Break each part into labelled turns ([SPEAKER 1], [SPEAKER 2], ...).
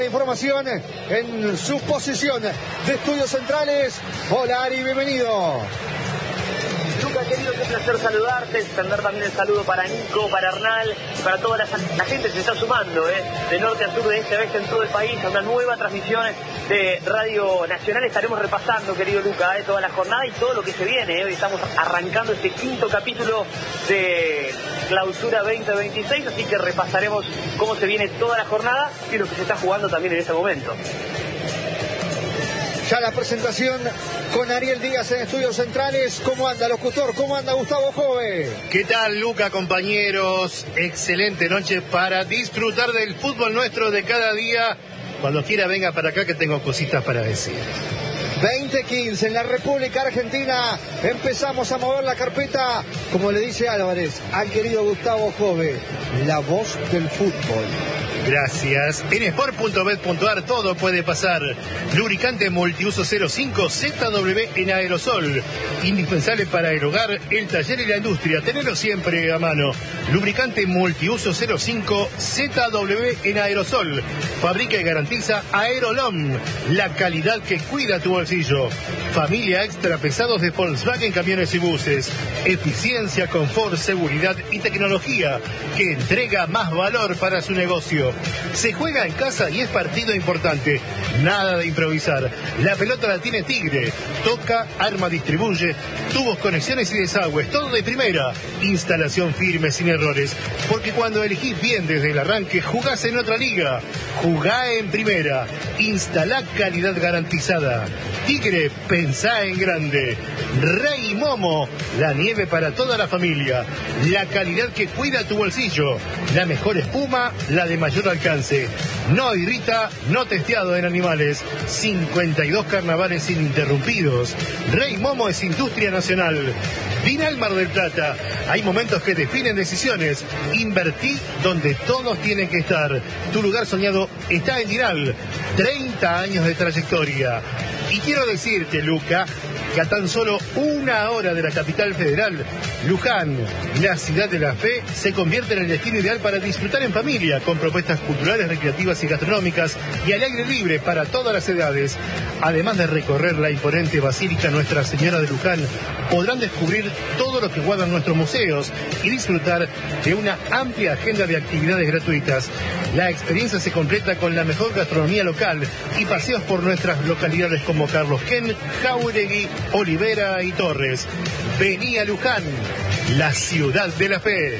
[SPEAKER 1] Información en su posición de estudios centrales. Hola Ari, bienvenido.
[SPEAKER 2] Luca, querido, qué placer saludarte, extender también el saludo para Nico, para Hernán, para toda la gente que se está sumando, de norte a sur, de este a oeste en todo el país, a una nueva transmisión de Radio Nacional. Estaremos repasando, querido Luca, toda la jornada y todo lo que se viene. Hoy estamos arrancando este quinto capítulo de Clausura 2026, así que repasaremos cómo se viene toda la jornada y lo que se está jugando también en este momento.
[SPEAKER 1] Ya la presentación con Ariel Díaz en Estudios Centrales. ¿Cómo anda, locutor? ¿Cómo anda, Gustavo Jove?
[SPEAKER 3] ¿Qué tal, Luca, compañeros? Excelente noche para disfrutar del fútbol nuestro de cada día. Cuando quiera, venga para acá que tengo cositas para decir.
[SPEAKER 1] 20:15 en la República Argentina. Empezamos a mover la carpeta, como le dice Álvarez, al querido Gustavo Jove, la voz del fútbol.
[SPEAKER 3] Gracias. En sport.bet.ar todo puede pasar. Lubricante multiuso 05 ZW en aerosol. Indispensable para el hogar, el taller y la industria. Tenerlo siempre a mano. Lubricante multiuso 05 ZW en aerosol. Fabrica y garantiza Aerolom. La calidad que cuida tu bolsillo. Familia extra pesados de Volkswagen Camiones y Buses. Eficiencia, confort, seguridad y tecnología que entrega más valor para su negocio. Se juega en casa y es partido importante. Nada de improvisar. La pelota la tiene Tigre. Toca, arma, distribuye. Tubos, conexiones y desagües. Todo de primera. Instalación firme, sin errores. Porque cuando elegís bien desde el arranque, jugás en otra liga. Jugá en primera. Instalá calidad garantizada. Tigre, pensá en grande. Rey Momo. La nieve para toda la familia. La calidad que cuida tu bolsillo. La mejor espuma, la de mayor alcance. No irrita, no testeado en animales. 52 carnavales ininterrumpidos. Rey Momo es industria nacional. Dinal Mar del Plata. Hay momentos que definen decisiones. Invertí donde todos tienen que estar. Tu lugar soñado está en Dinal. 30 años de trayectoria. Y quiero decirte, Luca, que a tan solo 1 hora de la capital federal, Luján, la ciudad de la fe, se convierte en el destino ideal para disfrutar en familia, con propuestas culturales, recreativas y gastronómicas, y al aire libre para todas las edades. Además de recorrer la imponente Basílica Nuestra Señora de Luján, podrán descubrir todo lo que guardan nuestros museos y disfrutar de una amplia agenda de actividades gratuitas. La experiencia se completa con la mejor gastronomía local y paseos por nuestras localidades como Carlos Ken, Jauregui, Olivera y Torres. Vení a Luján, la ciudad de la fe.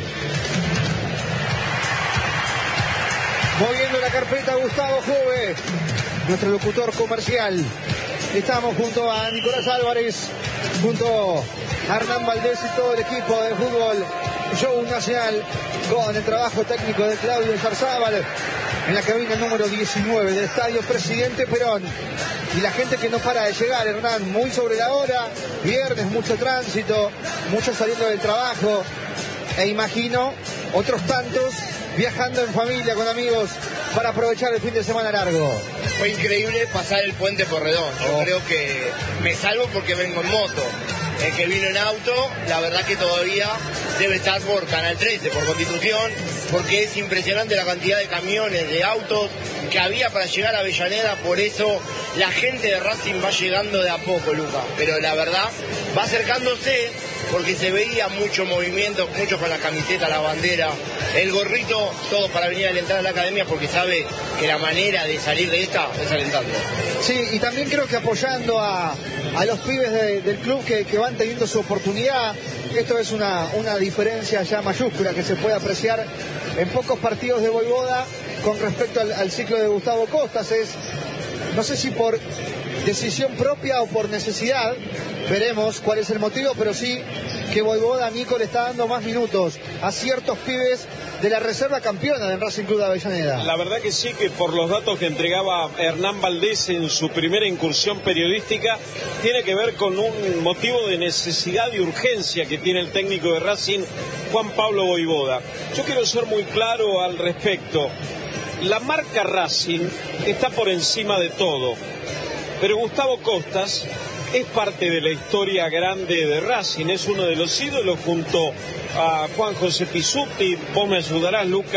[SPEAKER 1] Moviendo la carpeta, Gustavo Jove, nuestro locutor comercial. Estamos junto a Nicolás Álvarez, junto a Hernán Valdés y todo el equipo de fútbol Show Nacional, con el trabajo técnico de Claudio Yarzábal, en la cabina número 19 del Estadio Presidente Perón. Y la gente que no para de llegar, Hernán, muy sobre la hora, viernes, mucho tránsito, muchos saliendo del trabajo, e imagino otros tantos viajando en familia, con amigos, para aprovechar el fin de semana largo.
[SPEAKER 4] Fue increíble pasar el puente Porredón. Yo creo que me salvo porque vengo en moto. El que vino en auto, la verdad que todavía debe estar por Canal 13, por Constitución, porque es impresionante la cantidad de camiones, de autos que había para llegar a Avellaneda. Por eso la gente de Racing va llegando de a poco, Luca. Pero la verdad, va acercándose porque se veía mucho movimiento, muchos con la camiseta, la bandera, el gorrito, todo para venir a alentar a la academia, porque sabe que la manera de salir de esta es alentando.
[SPEAKER 1] Sí, y también creo que apoyando a los pibes del club que van teniendo su oportunidad. Esto es una diferencia ya mayúscula que se puede apreciar en pocos partidos de Voivoda con respecto al ciclo de Gustavo Costas. Es, no sé si por decisión propia o por necesidad, veremos cuál es el motivo, pero sí que Voivoda, Nico, le está dando más minutos a ciertos pibes de la reserva campeona del Racing Club de Avellaneda.
[SPEAKER 5] La verdad que sí, que por los datos que entregaba Hernán Valdés en su primera incursión periodística, tiene que ver con un motivo de necesidad y urgencia que tiene el técnico de Racing, Juan Pablo Voivoda. Yo quiero ser muy claro al respecto. La marca Racing está por encima de todo, pero Gustavo Costas es parte de la historia grande de Racing, es uno de los ídolos junto a Juan José Pizzuti. Vos me ayudarás, Luca,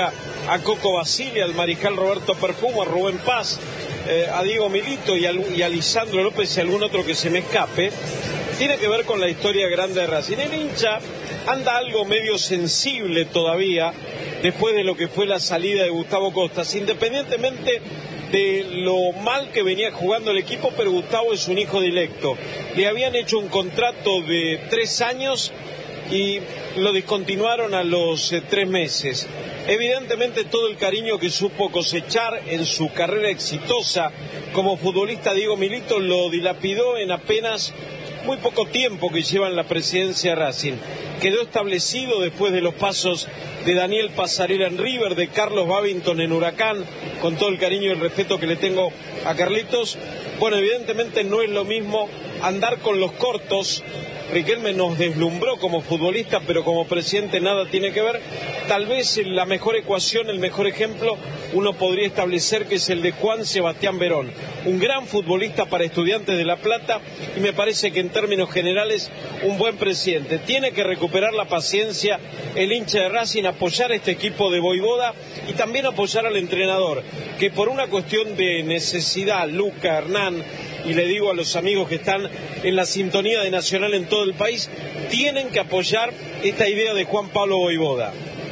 [SPEAKER 5] a Coco Basile, al mariscal Roberto Perfumo, a Rubén Paz, a Diego Milito y a Lisandro López y algún otro que se me escape, tiene que ver con la historia grande de Racing. El hincha anda algo medio sensible todavía después de lo que fue la salida de Gustavo Costas, independientemente de lo mal que venía jugando el equipo, pero Gustavo es un hijo directo. Le habían hecho un contrato de 3 años y lo discontinuaron a los 3 meses. Evidentemente todo el cariño que supo cosechar en su carrera exitosa como futbolista Diego Milito lo dilapidó en apenas muy poco tiempo que lleva en la presidencia de Racing. Quedó establecido después de los pasos de Daniel Pasarela en River, de Carlos Babington en Huracán, con todo el cariño y el respeto que le tengo a Carlitos. Bueno, evidentemente no es lo mismo andar con los cortos. Riquelme nos deslumbró como futbolista, pero como presidente nada tiene que ver. Tal vez la mejor ecuación, el mejor ejemplo, uno podría establecer que es el de Juan Sebastián Verón, un gran futbolista para Estudiantes de La Plata y me parece que en términos generales un buen presidente. Tiene que recuperar la paciencia el hincha de Racing, apoyar a este equipo de Voivoda y también apoyar al entrenador, que por una cuestión de necesidad, Luca, Hernán, y le digo a los amigos que están en la sintonía de Nacional en todo el país, tienen que apoyar esta idea de Juan Pablo Voivoda.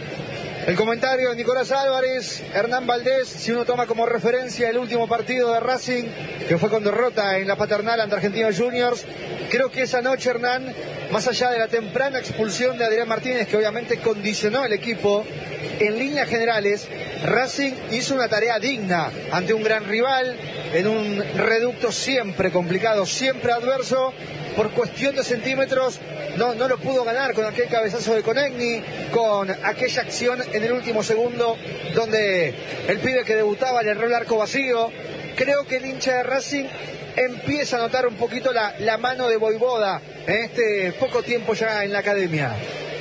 [SPEAKER 1] El comentario de Nicolás Álvarez, Hernán Valdés, si uno toma como referencia el último partido de Racing, que fue con derrota en la Paternal ante Argentinos Juniors, creo que esa noche, Hernán, más allá de la temprana expulsión de Adrián Martínez, que obviamente condicionó el equipo, en líneas generales, Racing hizo una tarea digna ante un gran rival, en un reducto siempre complicado, siempre adverso. Por cuestión de centímetros no lo pudo ganar con aquel cabezazo de Conegni, con aquella acción en el último segundo donde el pibe que debutaba le erró el arco vacío. Creo que el hincha de Racing empieza a notar un poquito la mano de Voivoda en este poco tiempo ya en la academia.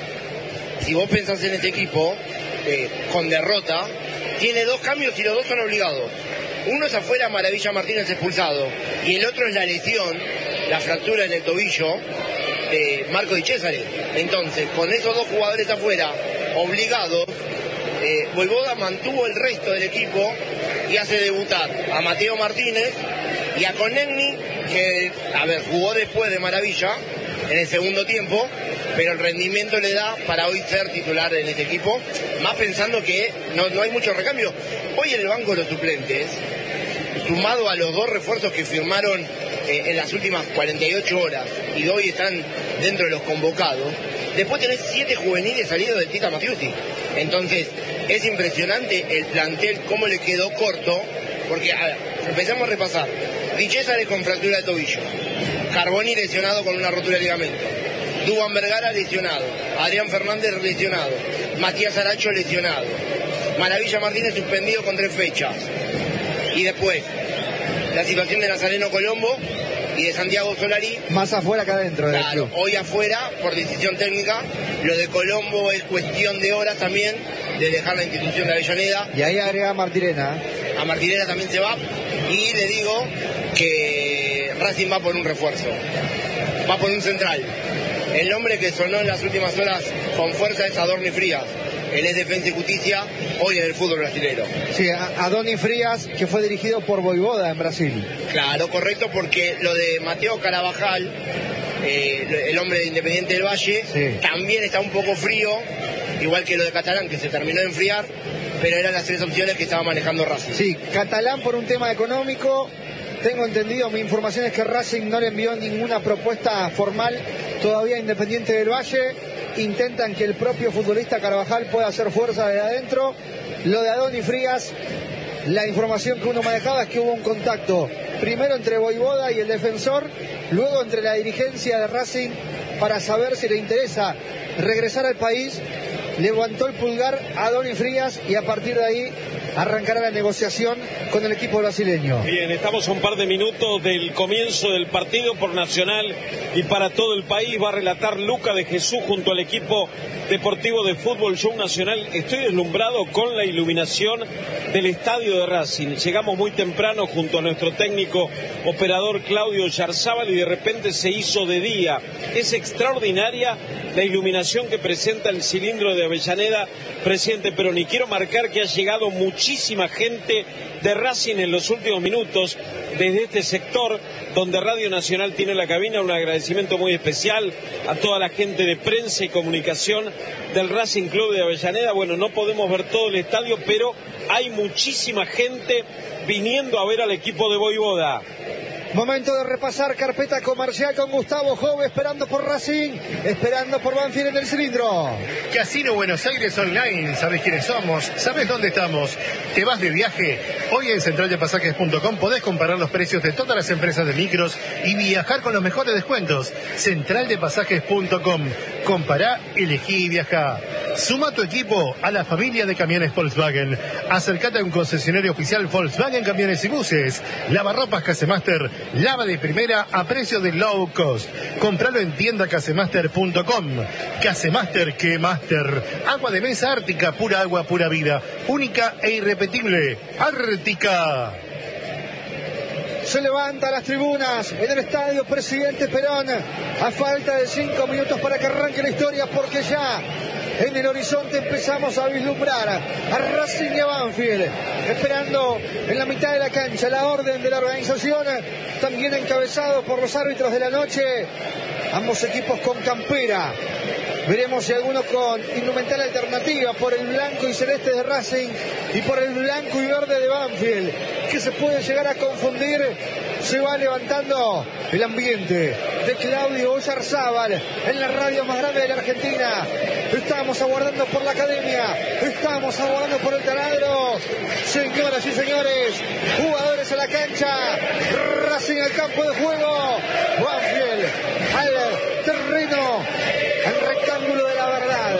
[SPEAKER 4] Si vos pensás en este equipo con derrota, tiene 2 cambios y los 2 son obligados. Uno es afuera, Maravilla Martínez expulsado, y el otro es la lesión, la fractura en el tobillo de Marco Di Cesare. Entonces, con esos 2 jugadores afuera, obligados, Voivoda mantuvo el resto del equipo y hace debutar a Mateo Martínez y a Conegni, que, jugó después de Maravilla, en el segundo tiempo, pero el rendimiento le da para hoy ser titular en este equipo, más pensando que no hay mucho recambio. Hoy en el banco los suplentes, sumado a los 2 refuerzos que firmaron en las últimas 48 horas y hoy están dentro de los convocados, después tenés 7 juveniles salidos del Tita Matiusi. Entonces es impresionante el plantel, cómo le quedó corto, porque empezamos a repasar. Di Cesare con fractura de tobillo, Carboni lesionado con una rotura de ligamento, Duván Vergara lesionado, Adrián Fernández lesionado, Matías Aracho lesionado, Maravilla Martínez suspendido con 3 fechas. Y después, la situación de Nazareno Colombo y de Santiago Solari.
[SPEAKER 1] Más afuera que adentro.
[SPEAKER 4] Claro, hoy afuera, por decisión técnica. Lo de Colombo es cuestión de horas también, de dejar la institución de Avellaneda.
[SPEAKER 1] Y ahí agrega a Martirena.
[SPEAKER 4] A Martirena también se va. Y le digo que Racing va por un refuerzo. Va por un central. El nombre que sonó en las últimas horas con fuerza es Adorni Frías. Él es Defensa y Justicia hoy en el fútbol brasileño.
[SPEAKER 1] Sí, Adorni Frías, que fue dirigido por Voivoda en Brasil.
[SPEAKER 4] Claro, correcto, porque lo de Mateo Carabajal, el hombre de Independiente del Valle, sí, también está un poco frío, igual que lo de Catalán, que se terminó de enfriar, pero eran las 3 opciones que estaba manejando Racing.
[SPEAKER 1] Sí, Catalán por un tema económico. Tengo entendido, mi información es que Racing no le envió ninguna propuesta formal todavía a Independiente del Valle. Intentan que el propio futbolista Carvajal pueda hacer fuerza de adentro. Lo de Adorni Frías, la información que uno manejaba es que hubo un contacto primero entre Voivoda y el defensor, luego entre la dirigencia de Racing para saber si le interesa regresar al país. Levantó el pulgar a Adorni Frías y a partir de ahí arrancará la negociación con el equipo brasileño.
[SPEAKER 5] Bien, estamos a un par de minutos del comienzo del partido por Nacional y para todo el país. Va a relatar Luca de Jesús junto al equipo deportivo de Fútbol Show Nacional. Estoy deslumbrado con la iluminación del estadio de Racing. Llegamos muy temprano junto a nuestro técnico operador Claudio Yarzábal y de repente se hizo de día. Es extraordinaria la iluminación que presenta el cilindro de Avellaneda, presidente Perón. Y quiero marcar que ha llegado muchísima gente de Racing en los últimos minutos desde este sector donde Radio Nacional tiene la cabina. Un agradecimiento muy especial a toda la gente de prensa y comunicación del Racing Club de Avellaneda. Bueno, no podemos ver todo el estadio, pero hay muchísima gente viniendo a ver al equipo de Voivoda.
[SPEAKER 1] Momento de repasar carpeta comercial con Gustavo Jove, esperando por Racing, esperando por Banfield en el cilindro.
[SPEAKER 3] Casino Buenos Aires Online, ¿sabes quiénes somos? ¿Sabes dónde estamos? ¿Te vas de viaje? Hoy en centraldepasajes.com podés comparar los precios de todas las empresas de micros y viajar con los mejores descuentos. Centraldepasajes.com. Compará, elegí y viajá. Suma tu equipo a la familia de camiones Volkswagen. Acércate a un concesionario oficial Volkswagen Camiones y Buses. Lavarropas Casemaster, lava de primera a precio de low cost. Compralo en tiendacasemaster.com. Casemaster, que master. Agua de mesa Ártica, pura agua, pura vida. Única e irrepetible. Ártica.
[SPEAKER 1] Se levanta las tribunas en el estadio Presidente Perón a falta de 5 minutos para que arranque la historia, porque ya en el horizonte empezamos a vislumbrar a Racing y a Banfield, esperando en la mitad de la cancha la orden de la organización, también encabezado por los árbitros de la noche, ambos equipos con campera. Veremos si alguno con indumentaria alternativa por el blanco y celeste de Racing y por el blanco y verde de Banfield, que se puede llegar a confundir. Se va levantando el ambiente de Claudio Yarzábal en la radio más grande de la Argentina. Estamos aguardando por la academia, estamos aguardando por el taladro. Señoras y señores, jugadores a la cancha, Racing al campo de juego, Banfield al terreno, al rectángulo de la verdad.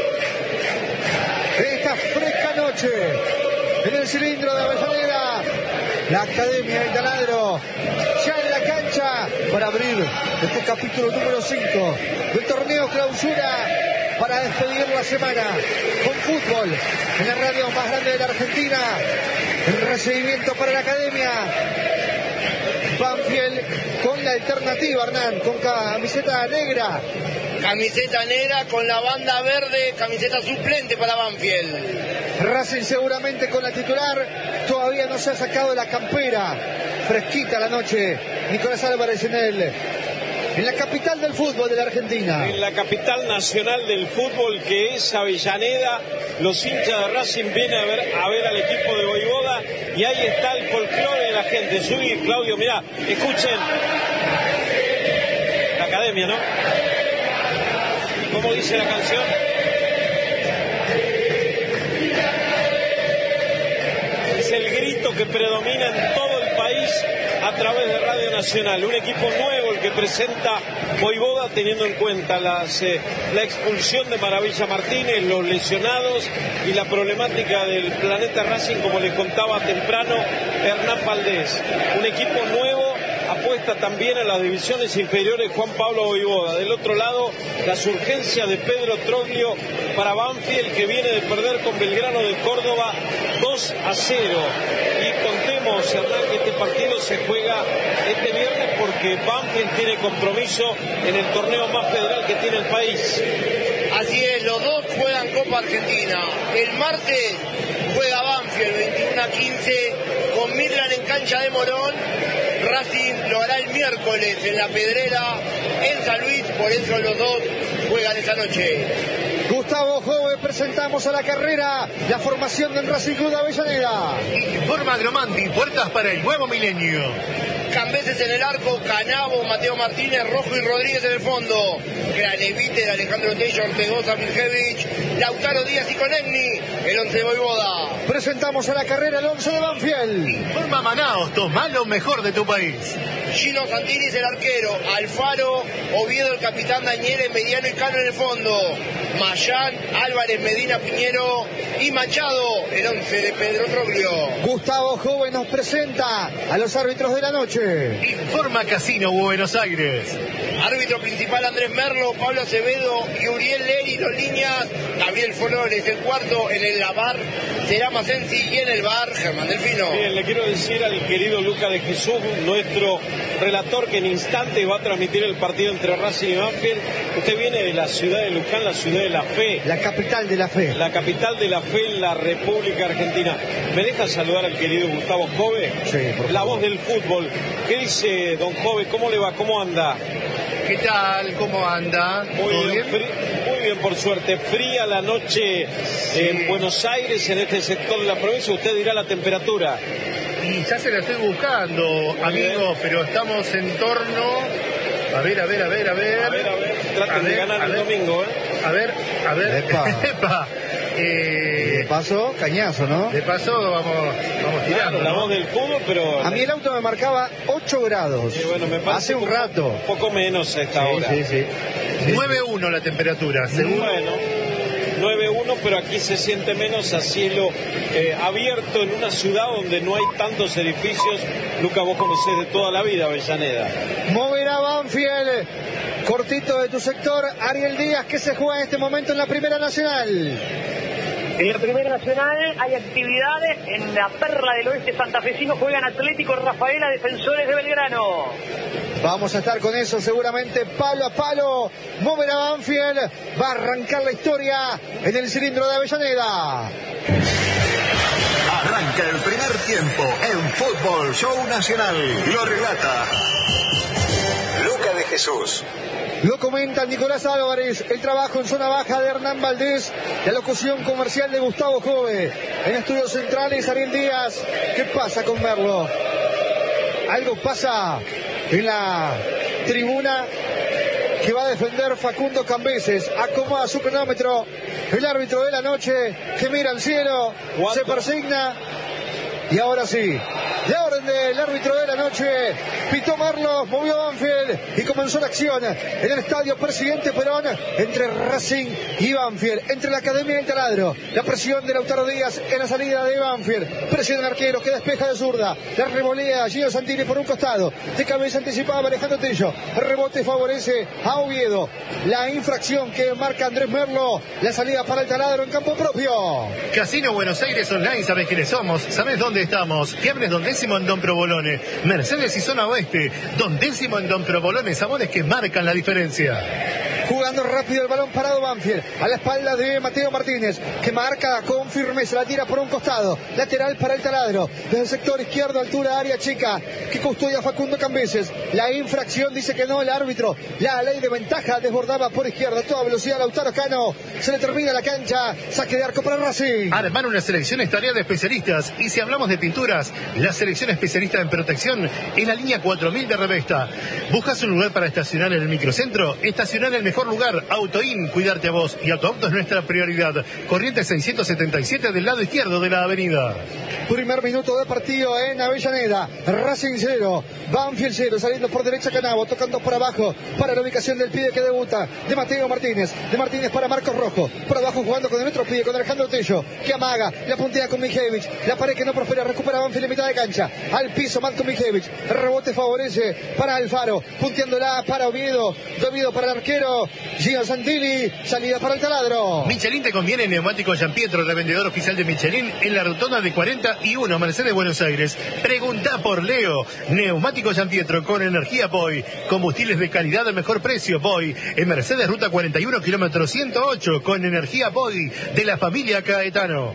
[SPEAKER 1] En esta fresca noche, en el cilindro de Avellaneda, la Academia del Taladro, ya en la cancha para abrir este capítulo número 5 del torneo clausura, para despedir la semana con fútbol en la radio más grande de la Argentina. El recibimiento para la Academia. Banfield con la alternativa, Hernán, con camiseta negra.
[SPEAKER 4] Camiseta negra con la banda verde, camiseta suplente para Banfield.
[SPEAKER 1] Racing seguramente con la titular, todavía no se ha sacado la campera. Fresquita la noche, Nicolás Álvarez en la capital del fútbol de la Argentina.
[SPEAKER 5] En la capital nacional del fútbol, que es Avellaneda, los hinchas de Racing vienen a ver al equipo de Voivoda, y ahí está el folclore de la gente. Subí, Claudio, mirá, escuchen. La Academia, ¿no? ¿Cómo dice la canción? Es el grito que predomina en todo el país a través de Radio Nacional. Un equipo nuevo el que presenta Voivoda, teniendo en cuenta la expulsión de Maravilla Martínez, los lesionados y la problemática del planeta Racing, como les contaba temprano Hernán Valdés. Un equipo nuevo, apuesta también a las divisiones inferiores Juan Pablo Voivoda. Del otro lado, las urgencias de Pedro Troglio para Banfield, que viene de perder con Belgrano de Córdoba 2-0. Y contemos, Hernán, que este partido se juega este viernes porque Banfield tiene compromiso en el torneo más federal que tiene el país.
[SPEAKER 4] Así es, los dos juegan Copa Argentina. El martes juega Banfield 21-15 con Midland en cancha de Morón. Racing lo hará el miércoles en La Pedrera, en San Luis, por eso los dos juegan esa noche.
[SPEAKER 1] Gustavo Jove, presentamos a la carrera la formación del Racing Club de Avellaneda.
[SPEAKER 3] Informa Gromanti, puertas para el nuevo milenio.
[SPEAKER 4] Cambeses en el arco, Canavo, Mateo Martínez, Rojo y Rodríguez en el fondo. Granevite de Alejandro Tello, Ortegoza, Miljevich, Lautaro Díaz y Conegni, el 11 de Voivoda.
[SPEAKER 1] Presentamos a la carrera el 11 de Banfield.
[SPEAKER 3] Informa Manaos, toma lo mejor de tu país.
[SPEAKER 4] Gino Santilli es el arquero, Alfaro, Oviedo el capitán, Dañeles, Mediano y Cano en el fondo, Mayán, Álvarez, Medina, Piñero y Machado, el 11 de Pedro Troglio.
[SPEAKER 1] Gustavo Joven nos presenta a los árbitros de la noche.
[SPEAKER 3] Informa Casino Buenos Aires.
[SPEAKER 4] Árbitro principal Andrés Merlo, Pablo Acevedo y Uriel Leri, dos líneas, Gabriel Flores, el cuarto en el VAR será Masensi y en el VAR Germán Delfino.
[SPEAKER 5] Bien, le quiero decir al querido Luca de Jesús, nuestro relator, que en instantes va a transmitir el partido entre Racing y Banfield. Usted viene de la ciudad de Luján, la ciudad de la fe.
[SPEAKER 1] La capital de la fe.
[SPEAKER 5] La capital de la fe en la República Argentina. ¿Me deja saludar al querido Gustavo Jove?
[SPEAKER 1] Sí, por favor.
[SPEAKER 5] La voz del fútbol. ¿Qué dice don Jove? ¿Cómo le va? ¿Cómo anda?
[SPEAKER 3] ¿Qué tal? ¿Cómo anda?
[SPEAKER 5] Muy bien, muy bien, por suerte. Fría la noche en Buenos Aires, en este sector de la provincia. Usted dirá la temperatura.
[SPEAKER 3] Y ya se la estoy buscando, amigo, pero estamos en torno... A ver.
[SPEAKER 5] Traten de ganar el domingo, ¿eh?
[SPEAKER 3] A ver.
[SPEAKER 1] Epa. De paso, cañazo, ¿no?
[SPEAKER 3] De paso, vamos tirando.
[SPEAKER 5] Claro, la voz del fútbol, pero...
[SPEAKER 1] A mí el auto me marcaba 8 grados.
[SPEAKER 5] Sí, bueno, me parece
[SPEAKER 1] hace un rato.
[SPEAKER 5] Un poco menos a esta hora.
[SPEAKER 1] Sí.
[SPEAKER 3] 9-1 la temperatura, según...
[SPEAKER 5] Bueno, 9-1, pero aquí se siente menos a cielo abierto en una ciudad donde no hay tantos edificios. Luca, vos conocés de toda la vida Avellaneda.
[SPEAKER 1] Moverá Banfield. Cortito de tu sector, Ariel Díaz, que se juega en este momento en la Primera Nacional.
[SPEAKER 2] En la Primera Nacional hay actividades. En la Perla del Oeste santafesino juegan Atlético Rafaela, Defensores de Belgrano.
[SPEAKER 1] Vamos a estar con eso seguramente palo a palo. Moverá Banfield. Va a arrancar la historia en el cilindro de Avellaneda.
[SPEAKER 6] Arranca el primer tiempo en Fútbol Show Nacional. Lo relata Luca de Jesús.
[SPEAKER 1] Lo comenta Nicolás Álvarez, el trabajo en zona baja de Hernán Valdés, la locución comercial de Gustavo Jove. En estudios centrales, Ariel Díaz. ¿Qué pasa con Merlo? Algo pasa en la tribuna que va a defender Facundo Cambeses. Acomoda su cronómetro. El árbitro de la noche que mira al cielo, se persigna. Y ahora sí, la orden del árbitro de la noche, pitó Merlo, movió Banfield y comenzó la acción en el estadio Presidente Perón entre Racing y Banfield, entre la Academia y el Taladro. La presión de Lautaro Díaz en la salida de Banfield, presión del arquero que despeja de zurda, la revolea Gino Santilli por un costado, de cabeza anticipada Alejandro Tello, el rebote favorece a Oviedo, la infracción que marca Andrés Merlo, la salida para el Taladro en campo propio.
[SPEAKER 3] Casino Buenos Aires Online, ¿sabes quiénes somos? ¿Sabes dónde estamos? Quiebre Don Décimo en Don Provolone, Mercedes y Zona Oeste, Don Décimo en Don Provolone, sabores que marcan la diferencia.
[SPEAKER 1] Jugando rápido el balón parado Banfield, a la espalda de Mateo Martínez, que marca con firmeza, la tira por un costado, lateral para el Taladro, desde el sector izquierdo, altura área chica, que custodia Facundo Cambeses. La infracción dice que no el árbitro, la ley de ventaja desbordaba por izquierda, toda velocidad Lautaro Cano, se le termina la cancha, saque de arco para Racing.
[SPEAKER 3] Armar una selección es tarea de especialistas, y si hablamos de pinturas, la selección especialista en protección es la línea 4000 de Revesta. ¿Buscas un lugar para estacionar en el microcentro? Estacionar en el mejor lugar, Autoin, cuidarte a vos, y Autoauto es nuestra prioridad. Corriente 677 del lado izquierdo de la avenida.
[SPEAKER 1] Primer minuto de partido en Avellaneda. Racing 0, Banfield 0, saliendo por derecha Canavo, tocando por abajo para la ubicación del pibe que debuta, de Mateo Martínez, de Martínez para Marcos Rojo, por abajo jugando con el otro pibe, con Alejandro Tello, que amaga, la puntea con Mijevich, la pared que no prospera, recupera Banfield en mitad de cancha, al piso Marco Mijevich, rebote favorece para Alfaro, punteándola para Oviedo, Oviedo para el arquero Gino Santilli, salida para el Taladro.
[SPEAKER 3] Michelin te conviene, neumático Gianpietro, revendedor oficial de Michelin en la rotonda de 41, Mercedes, Buenos Aires. Pregunta por Leo. Neumático Gianpietro con energía Boy, combustibles de calidad de mejor precio Boy, en Mercedes, ruta 41, kilómetro 108, con energía Boy de la familia Caetano.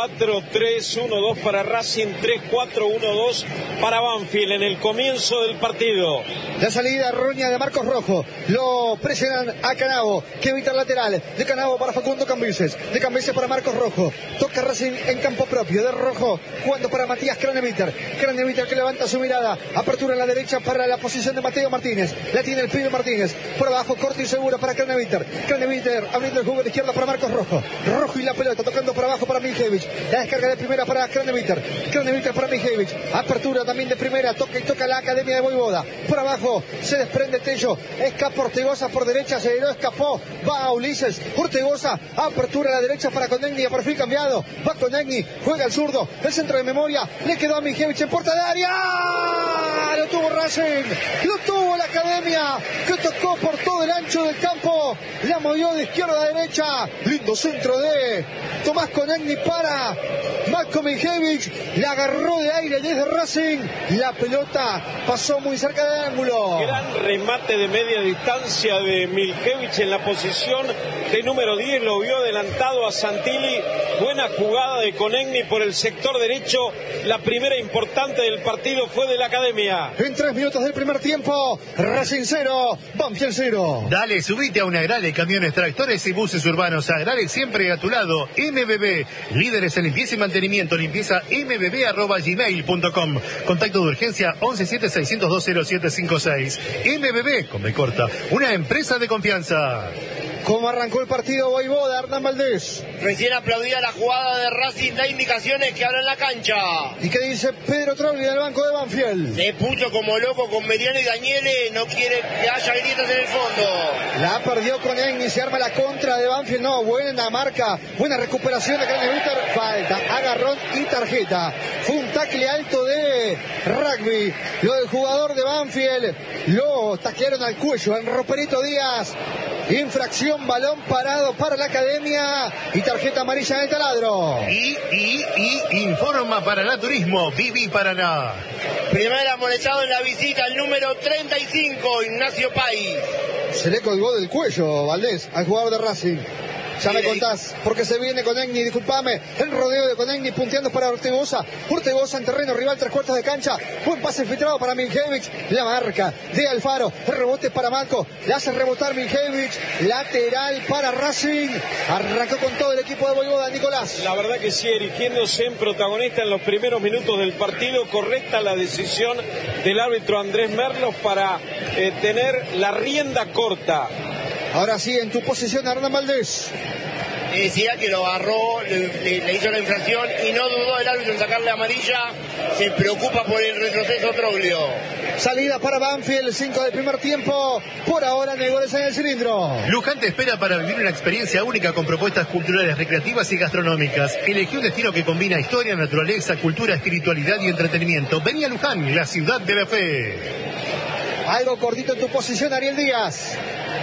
[SPEAKER 5] 4-3-1-2 para Racing, 3-4-1-2 para Banfield en el comienzo del partido.
[SPEAKER 1] La salida errónea de Marcos Rojo, lo presionan a Canavo, que evita el lateral, de Canavo para Facundo Cambeses, de Cambeses para Marcos Rojo, toca Racing en campo propio, de Rojo jugando para Matías Craneviter. Craneviter que levanta su mirada, apertura en la derecha para la posición de Mateo Martínez. La tiene el pibe Martínez, por abajo corto y seguro para Craneviter. Craneviter abriendo el juego de izquierda para Marcos Rojo. Rojo y la pelota tocando por abajo para Miljevich. La descarga de primera para Craneviter. Craneviter para Miljevich. Apertura también de primera, toca y toca la Academia de Voivoda. Por abajo se desprende Tello, escapa Ortegoza por derecha, se lo escapó, va a Ulises, Ortegoza, apertura a la derecha para Konechny, a perfil cambiado, va Konechny, juega al zurdo, el centro de memoria, le quedó a Miljevich en puerta de área, lo tuvo Racing, lo tuvo la Academia, que tocó por todo el ancho del campo, la movió de izquierda a derecha, lindo centro de Tomás Konechny para Marco Miljevich, la agarró de aire desde Racing, la pelota pasó muy cerca del ángulo.
[SPEAKER 5] Gran remate de media distancia de Miljevich en la posición de número 10, lo vio adelantado a Santilli, buena jugada de Konechny por el sector derecho, la primera importante del partido fue de la Academia.
[SPEAKER 1] En 3 minutos del primer tiempo, Racing 0, Banfield 0.
[SPEAKER 3] Dale, subite a una Agrale, camiones, tractores y buses urbanos. Agrale siempre a tu lado. MBB, líderes en limpieza y mantenimiento. Limpieza mbb@gmail.com. Contacto de urgencia 1176020756. MBB, con B corta, una empresa de confianza.
[SPEAKER 1] ¿Cómo arrancó el partido Voivoda, Hernán Valdés?
[SPEAKER 4] Recién aplaudía la jugada de Racing, da indicaciones que abran la cancha.
[SPEAKER 1] ¿Y qué dice Pedro Troglio del banco de Banfield?
[SPEAKER 4] Se puso como loco con Mediano y Daniele, no quiere que haya grietas en el fondo.
[SPEAKER 1] La perdió Konechny, se arma la contra de Banfield, no, buena marca, buena recuperación de Craneviter, falta, agarrón y tarjeta. Fue un tackle alto de rugby, lo del jugador de Banfield, lo taclearon al cuello, en Roperito Díaz. Infracción, balón parado para la Academia y tarjeta amarilla en el taladro.
[SPEAKER 3] Y informa Paraná Turismo, Viví Paraná.
[SPEAKER 4] Primer amonestado en la visita, el número 35, Ignacio País.
[SPEAKER 1] Se le colgó del cuello, Valdés, al jugador de Racing. Ya me contás, porque se viene Konechny, disculpame, el rodeo de Konechny punteando para Ortegoza, Ortegoza en terreno rival, 3/4 de cancha, buen pase filtrado para Miljevich, la marca de Alfaro, el rebote para Marco, le hace rebotar Miljevich, lateral para Racing, arrancó con todo el equipo de Voivoda, Nicolás.
[SPEAKER 5] La verdad que sí, erigiéndose en protagonista en los primeros minutos del partido, correcta la decisión del árbitro Andrés Merlos para tener la rienda corta.
[SPEAKER 1] Ahora sí, en tu posición, Hernán Valdés.
[SPEAKER 4] Decía que lo agarró, le hizo la infracción y no dudó el árbitro en sacarle amarilla. Se preocupa por el retroceso Troglio.
[SPEAKER 1] Salida para Banfield, 5 del primer tiempo. Por ahora, no hay goles en el cilindro.
[SPEAKER 3] Luján te espera para vivir una experiencia única con propuestas culturales, recreativas y gastronómicas. Elegí un destino que combina historia, naturaleza, cultura, espiritualidad y entretenimiento. Vení a Luján, la ciudad de la fe.
[SPEAKER 1] Algo cortito en tu posición, Ariel Díaz.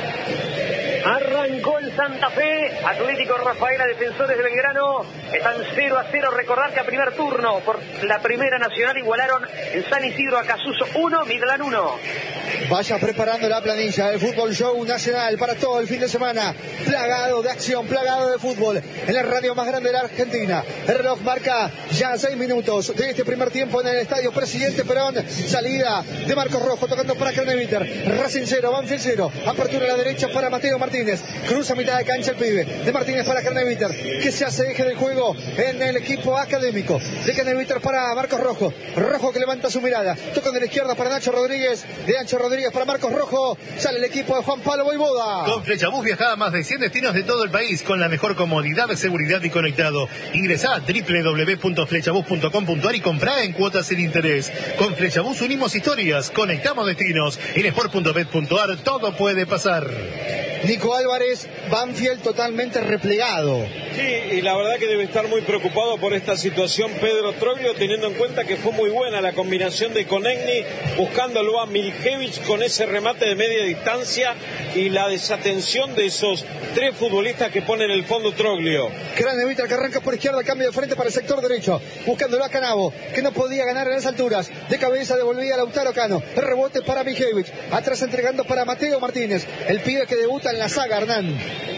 [SPEAKER 2] Arrancó el Santa Fe, Atlético Rafaela, Defensores de Belgrano, están 0-0, recordar que a primer turno por la Primera Nacional igualaron en San Isidro a Casuso 1, Midland 1.
[SPEAKER 1] Vaya preparando la planilla del Fútbol Show Nacional para todo el fin de semana, plagado de acción, plagado de fútbol, en el radio más grande de la Argentina. El reloj marca ya 6 minutos de este primer tiempo en el Estadio Presidente Perón, salida de Marcos Rojo, tocando para Craneviter, Racing 0, Banfield 0, apertura a la derecha para Mateo Martínez, cruza mitad de cancha el pibe, de Martínez para Craneviter, que se hace eje del juego en el equipo académico, de Craneviter para Marcos Rojo, Rojo que levanta su mirada, toca de la izquierda para Nacho Rodríguez, de Nacho Rodríguez para Marcos Rojo, sale el equipo de Juan Pablo Voivoda.
[SPEAKER 3] Con Flechabús viaja a más de 100 destinos de todo el país con la mejor comodidad, seguridad y conectado. Ingresá a www.flechabús.com.ar y comprá en cuotas sin interés. Con Flechabús unimos historias, conectamos destinos. En sport.bet.ar todo puede pasar.
[SPEAKER 1] Nico Álvarez, Banfield totalmente replegado.
[SPEAKER 5] Sí, y la verdad que debe estar muy preocupado por esta situación Pedro Troglio, teniendo en cuenta que fue muy buena la combinación de Konechny, buscándolo a Miljevich con ese remate de media distancia y la desatención de esos 3 futbolistas que pone en el fondo Troglio.
[SPEAKER 1] Craneviter que arranca por izquierda, cambio de frente para el sector derecho, buscándolo a Canavo, que no podía ganar en las alturas, de cabeza devolvía a Lautaro Cano, el rebote para Miljevich, atrás entregando para Mateo Martínez, el pibe que debuta en la saga, Hernán.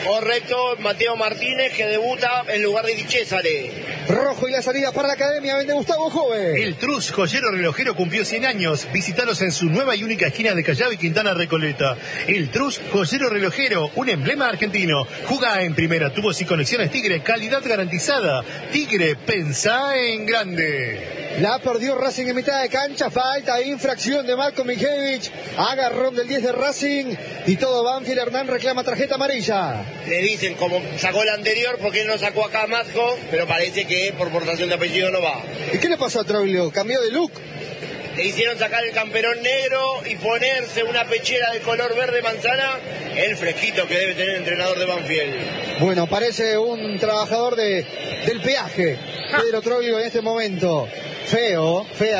[SPEAKER 4] Correcto, Mateo Martínez, que debuta en lugar de Di Cesare.
[SPEAKER 1] Rojo y la salida para la academia, vende Gustavo Jove.
[SPEAKER 3] El Trus Joyero Relojero cumplió 100 años. Visítalos en su nueva y única esquina de Callao y Quintana Recoleta. El Trus Joyero Relojero, un emblema argentino. Jugá en primera, tubos y conexiones Tigre, calidad garantizada. Tigre, pensá en grande.
[SPEAKER 1] La perdió Racing en mitad de cancha, falta, infracción de Marko Mijevic, agarrón del 10 de Racing y todo Banfield. Hernán reclama tarjeta amarilla.
[SPEAKER 4] Le dicen, como sacó la anterior, porque él no sacó acá a Matko, pero parece que por portación de apellido no va.
[SPEAKER 1] ¿Y qué le pasó a Troglio? ¿Cambió de look?
[SPEAKER 4] Le hicieron sacar el camperón negro y ponerse una pechera de color verde manzana, el fresquito que debe tener el entrenador de Banfield.
[SPEAKER 1] Bueno, parece un trabajador del peaje, Pedro Troglio en este momento. Fea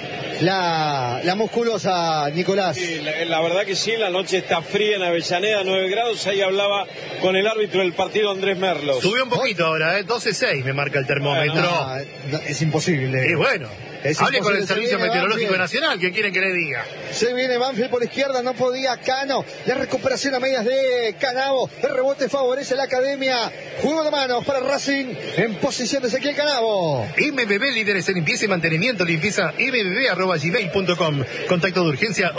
[SPEAKER 1] la musculosa, Nicolás.
[SPEAKER 5] Sí, la verdad que sí, la noche está fría en Avellaneda, 9 grados. Ahí hablaba con el árbitro del partido, Andrés Merlos.
[SPEAKER 3] Subió un poquito ahora, 12.6 me marca el termómetro.
[SPEAKER 1] No, es imposible.
[SPEAKER 3] Y bueno, hable con el Servicio Meteorológico Nacional, ¿qué quieren que le diga?
[SPEAKER 1] Se viene Banfield por izquierda, no podía Cano. La recuperación a medias de Canavo. El rebote favorece a la academia. Juego de manos para Racing en posición de Ezequiel Canavo.
[SPEAKER 3] MBB, líderes en limpieza y mantenimiento, limpieza mbb@gmail.com. Contacto de urgencia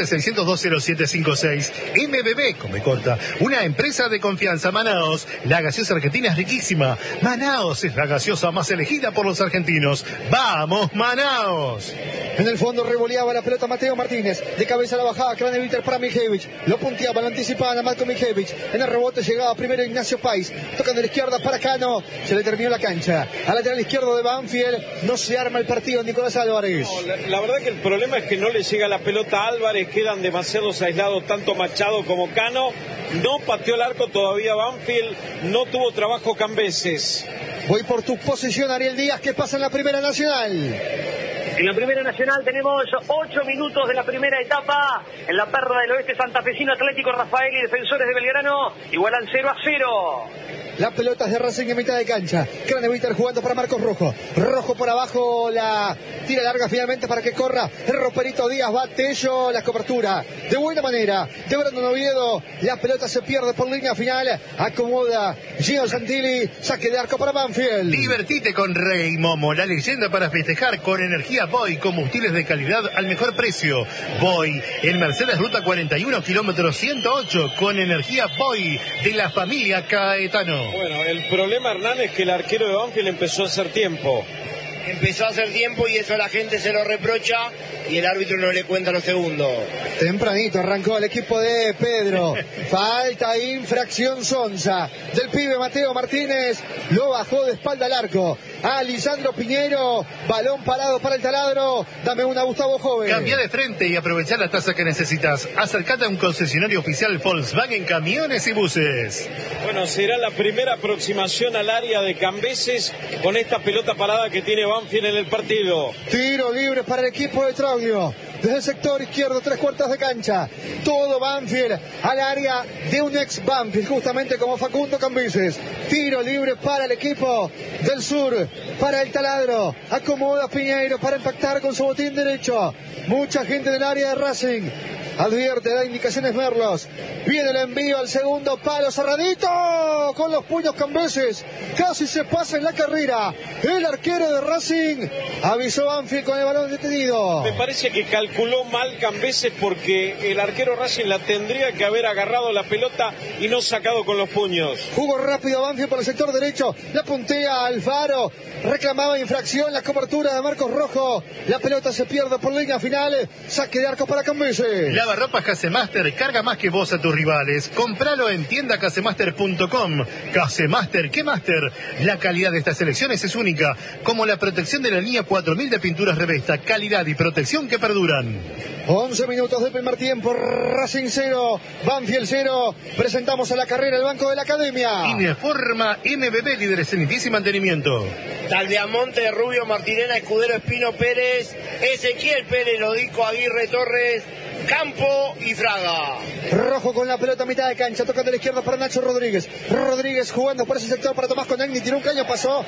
[SPEAKER 3] 117600-20756. MBB, come corta, una empresa de confianza. Manaos, la gaseosa argentina es riquísima. Manaos es la gaseosa más elegida por los argentinos. ¡Vamos, Manaos!
[SPEAKER 1] En el fondo revoleaba la pelota Mateo Martínez. De cabeza a la bajada, Craneviter para Mijevic. Lo punteaba, lo anticipaban a Marko Mijevic. En el rebote llegaba primero Ignacio Pais. Tocan de la izquierda para Cano. Se le terminó la cancha. Al lateral izquierdo de Banfield. No se arma el partido, Nicolás Álvarez.
[SPEAKER 5] No, la verdad que el problema es que no le llega la pelota a Álvarez. Quedan demasiados aislados, tanto Machado como Cano. No pateó el arco todavía Banfield. No tuvo trabajo Cambeses.
[SPEAKER 1] Voy por tu posición, Ariel Díaz. ¿Qué pasa en la Primera Nacional?
[SPEAKER 2] En la Primera Nacional tenemos 8 minutos de la primera etapa. En la Perla del Oeste, santafesino Atlético Rafael y Defensores de Belgrano igualan 0-0.
[SPEAKER 1] La pelota es de Racing en mitad de cancha. Craneviter jugando para Marcos Rojo. Rojo por abajo, la tira larga finalmente para que corra. El Roperito Díaz va Tello, la cobertura de buena manera de Brandon Oviedo. La pelota se pierde por línea final. Acomoda Gio Santilli. Saque de arco para Banfield.
[SPEAKER 3] Divertite con Rey Momo, la leyenda para festejar con energía Boy, combustibles de calidad al mejor precio. Boy, en Mercedes Ruta 41, kilómetro 108, con energía Boy de la familia Caetano.
[SPEAKER 5] Bueno, el problema, Hernán, es que el arquero de Banfield empezó a hacer tiempo.
[SPEAKER 4] Empezó a hacer tiempo y eso la gente se lo reprocha y el árbitro no le cuenta los segundos.
[SPEAKER 1] Tempranito arrancó el equipo de Pedro. Falta, infracción Sonza. Del pibe Mateo Martínez. Lo bajó de espalda al arco. A Lisandro Piñero. Balón parado para el taladro. Dame una, Gustavo Jove.
[SPEAKER 3] Cambia de frente y aprovechar la tasa que necesitas. Acercate a un concesionario oficial Volkswagen Camiones y Buses.
[SPEAKER 5] Bueno, será la primera aproximación al área de Cambeses con esta pelota parada que tiene Banfield en el partido.
[SPEAKER 1] Tiro libre para el equipo de Troglio. Desde el sector izquierdo, 3/4 de cancha. Todo Banfield al área de un ex Banfield, justamente como Facundo Cambeses. Tiro libre para el equipo del sur, para el taladro. Acomoda Piñeiro para impactar con su botín derecho. Mucha gente del área de Racing. Advierte, da indicaciones Merlos. Viene el envío al segundo palo, cerradito con los puños Cambeses. Casi se pasa en la carrera. El arquero de Racing avisó Banfield con el balón detenido.
[SPEAKER 5] Me parece que calculó mal Cambeses porque el arquero Racing la tendría que haber agarrado la pelota y no sacado con los puños.
[SPEAKER 1] Jugó rápido Banfield por el sector derecho. La puntea Alfaro. Reclamaba infracción, la cobertura de Marcos Rojo. La pelota se pierde por línea final. Saque de arco para Cambeses.
[SPEAKER 3] Lavarropas Casemaster, carga más que vos a tus rivales. Compralo en tiendacasemaster.com. Casemaster, ¿qué Master? La calidad de estas selecciones es única, como la protección de la línea 4000 de pinturas Revesta. Calidad y protección que perduran.
[SPEAKER 1] 11 minutos del primer tiempo. Racing 0, Banfield 0. Presentamos a la carrera el banco de la academia.
[SPEAKER 3] Informa MBB, líderes en limpieza y mantenimiento.
[SPEAKER 4] Taldeamonte, Rubio, Martinena, Escudero, Espino, Pérez, Ezequiel Pérez, Lodico, Aguirre, Torres, Campo y Fraga.
[SPEAKER 1] Rojo con la pelota a mitad de cancha, tocando a la izquierda para Nacho Rodríguez. Rodríguez jugando por ese sector para Tomás Conegni, tiró un caño, pasó.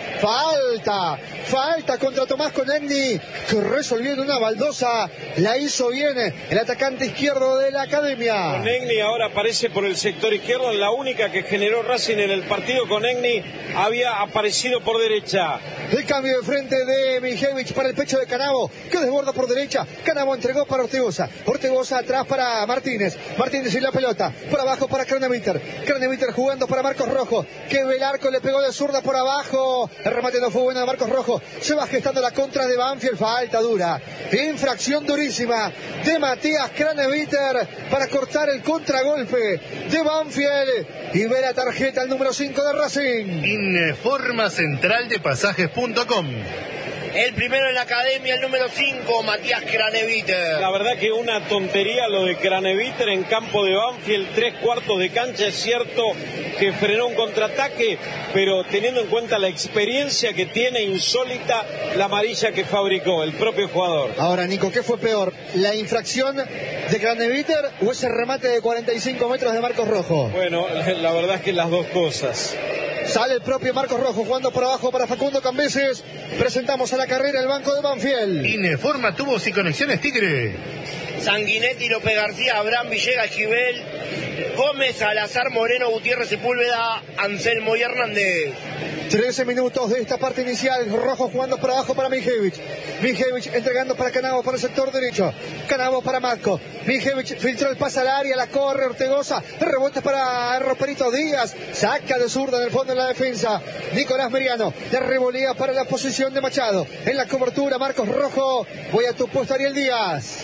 [SPEAKER 1] Falta contra Tomás Conegni, que resolviendo una baldosa, la hizo bien el atacante izquierdo de la Academia.
[SPEAKER 5] Conegni ahora aparece por el sector izquierdo, la única que generó Racing en el partido. Conegni había aparecido por derecha.
[SPEAKER 1] El cambio de frente de Mijevich para el pecho de Canavo, que desborda por derecha. Canavo entregó para Ortigosa. Ortigosa atrás para Martínez. Martínez y la pelota. Por abajo para Craneviter. Craneviter jugando para Marcos Rojo, que Velarco le pegó de zurda por abajo. El remate no fue bueno de Marcos Rojo. Se va gestando la contra de Banfield. Falta dura. Infracción durísima de Matías Craneviter para cortar el contragolpe de Banfield. Y ve la tarjeta al número 5 de Racing.
[SPEAKER 3] Informa Central de Pasajes.com.
[SPEAKER 4] El primero en la Academia, el número 5, Matías Craneviter.
[SPEAKER 5] La verdad que una tontería lo de Craneviter en campo de Banfield, 3/4 de cancha. Es cierto que frenó un contraataque, pero teniendo en cuenta la experiencia que tiene insólita, la amarilla que fabricó el propio jugador.
[SPEAKER 1] Ahora, Nico, ¿qué fue peor? ¿La infracción de Craneviter o ese remate de 45 metros de Marcos Rojo?
[SPEAKER 5] Bueno, la verdad es que las dos cosas.
[SPEAKER 1] Sale el propio Marcos Rojo jugando por abajo para Facundo Cambeses. Presentamos a la carrera el banco de Banfield.
[SPEAKER 3] Informa Tubos y Conexiones Tigre.
[SPEAKER 4] Sanguinetti, López García, Abraham, Villegas, Esquivel, Gómez, Salazar, Moreno, Gutiérrez, Sepúlveda, Anselmo y Hernández.
[SPEAKER 1] 13 minutos de esta parte inicial. Rojo jugando por abajo para Mijevich. Mijevich entregando para Canavo por el sector derecho. Canavo para Matko. Mijevich filtró el pase al área, la corre Ortegoza. El rebote para Roperito Díaz. Saca de zurda en el fondo de la defensa. Nicolás Meriano. La revolea para la posición de Machado. En la cobertura Marcos Rojo. Voy a tu puesto, Ariel Díaz.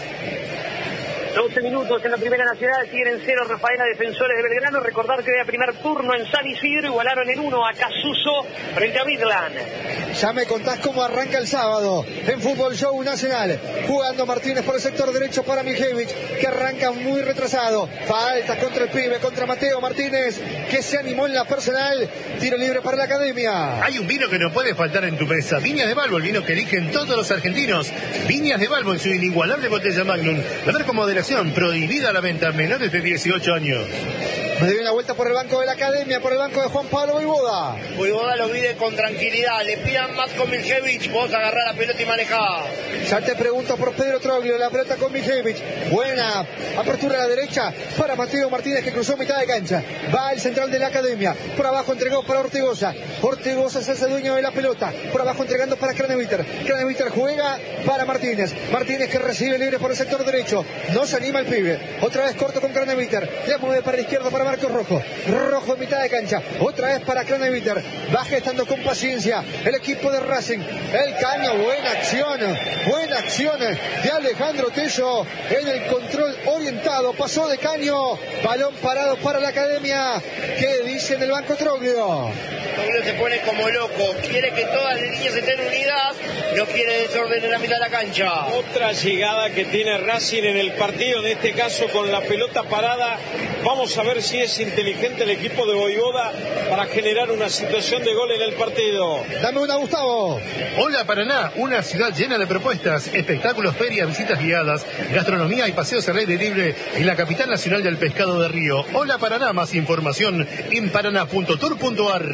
[SPEAKER 2] 12 minutos en la Primera Nacional, siguen en 0 Rafaela, Defensores de Belgrano. Recordar que de primer turno en San Isidro igualaron en 1 a Casuso frente a Midland.
[SPEAKER 1] Ya me contás cómo arranca el sábado en Fútbol Show Nacional. Jugando Martínez por el sector derecho para Mijevich, que arranca muy retrasado. Falta contra el pibe, contra Mateo Martínez, que se animó en la personal. Tiro libre para la Academia.
[SPEAKER 3] Hay un vino que no puede faltar en tu mesa. Viñas de Balbo, el vino que eligen todos los argentinos. Viñas de Balbo en su inigualable botella Magnum. Beber con moderación, prohibida la venta a menores de 18 años.
[SPEAKER 1] Me dio una vuelta por el banco de la Academia, por el banco de Juan Pablo Voivoda.
[SPEAKER 4] Voivoda lo mide con tranquilidad. Le pidan más con Mijevich. Vos agarrá la pelota y manejá.
[SPEAKER 1] Ya te pregunto por Pedro Troglio. La pelota con Mijevich. Buena apertura a la derecha para Mateo Martínez, que cruzó mitad de cancha. Va el central de la Academia. Por abajo entregó para Ortegoza. Ortegoza se hace dueño de la pelota. Por abajo entregando para Craneviter. Craneviter juega para Martínez. Martínez que recibe libre por el sector derecho. No se anima el pibe. Otra vez corto con Craneviter. Le mueve para la izquierda para Marcos Rojo. Rojo en mitad de cancha. Otra vez para Craneviter. Va gestando con paciencia el equipo de Racing. El caño. Buena acción de Alejandro Tello en el control orientado. Pasó de caño. Balón parado para la Academia. ¿Qué dice en el banco Troglio?
[SPEAKER 4] Troglio se pone como loco. Quiere que todas las líneas estén unidas. No quiere desorden en la mitad de la cancha.
[SPEAKER 5] Otra llegada que tiene Racing en el partido, en este caso con la pelota parada. Vamos a ver si es inteligente el equipo de Voivoda para generar una situación de gol en el partido.
[SPEAKER 1] Dame una, Gustavo.
[SPEAKER 3] Hola Paraná, una ciudad llena de propuestas, espectáculos, ferias, visitas guiadas, gastronomía y paseos al aire libre en la capital nacional del pescado de río. Hola Paraná, más información en paraná.tour.ar.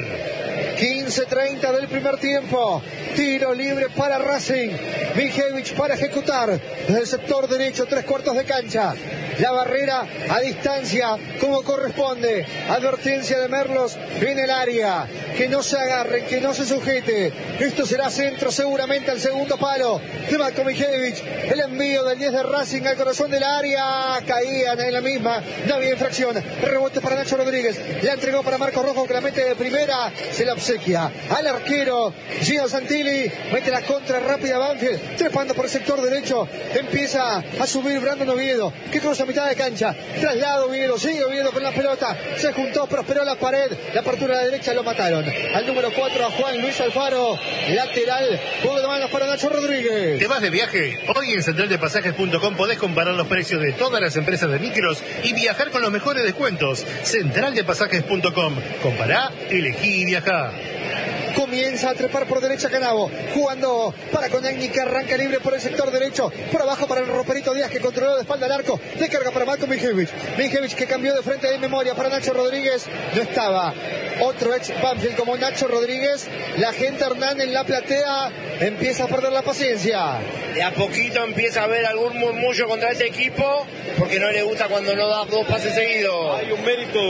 [SPEAKER 1] 15:30 del primer tiempo. Tiro libre para Racing. Mijevich para ejecutar desde el sector derecho, 3/4 de cancha. La barrera a distancia como corresponde. Advertencia de Merlos en el área. Que no se agarren, que no se sujete. Esto será centro seguramente al segundo palo de Matko Mijevich. El envío del 10 de Racing al corazón del área. Caían en la misma. No había infracción. Rebote para Nacho Rodríguez. La entregó para Marcos Rojo, que la mete de primera. Se la obsequia al arquero Gino Santilli. Mete la contra rápida Banfield. Trepando por el sector derecho. Empieza a subir Brandon Oviedo, que cruza mitad de cancha. Traslado Oviedo. Sigue Oviedo con la pelota. Se juntó, prosperó la pared. La apertura a la derecha lo mataron. Al número 4 a Juan Luis Alfaro. Lateral. Juego de manos para Nacho Rodríguez.
[SPEAKER 3] ¿Te vas de viaje? Hoy en centraldepasajes.com podés comparar los precios de todas las empresas de micros y viajar con los mejores descuentos. Centraldepasajes.com. Compará, elegí y viajá.
[SPEAKER 1] Comienza a trepar por derecha Canavo, jugando para Konechny, que arranca libre por el sector derecho, por abajo para el Roperito Díaz, que controló de espalda al arco, descarga para Marco Mijevic, que cambió de frente de memoria para Nacho Rodríguez. No estaba otro ex Banfield como Nacho Rodríguez. La gente, Hernán, en la platea empieza a perder la paciencia.
[SPEAKER 4] De a poquito empieza a haber algún murmullo contra este equipo, porque no le gusta cuando no da 2 pases seguidos.
[SPEAKER 5] Hay un mérito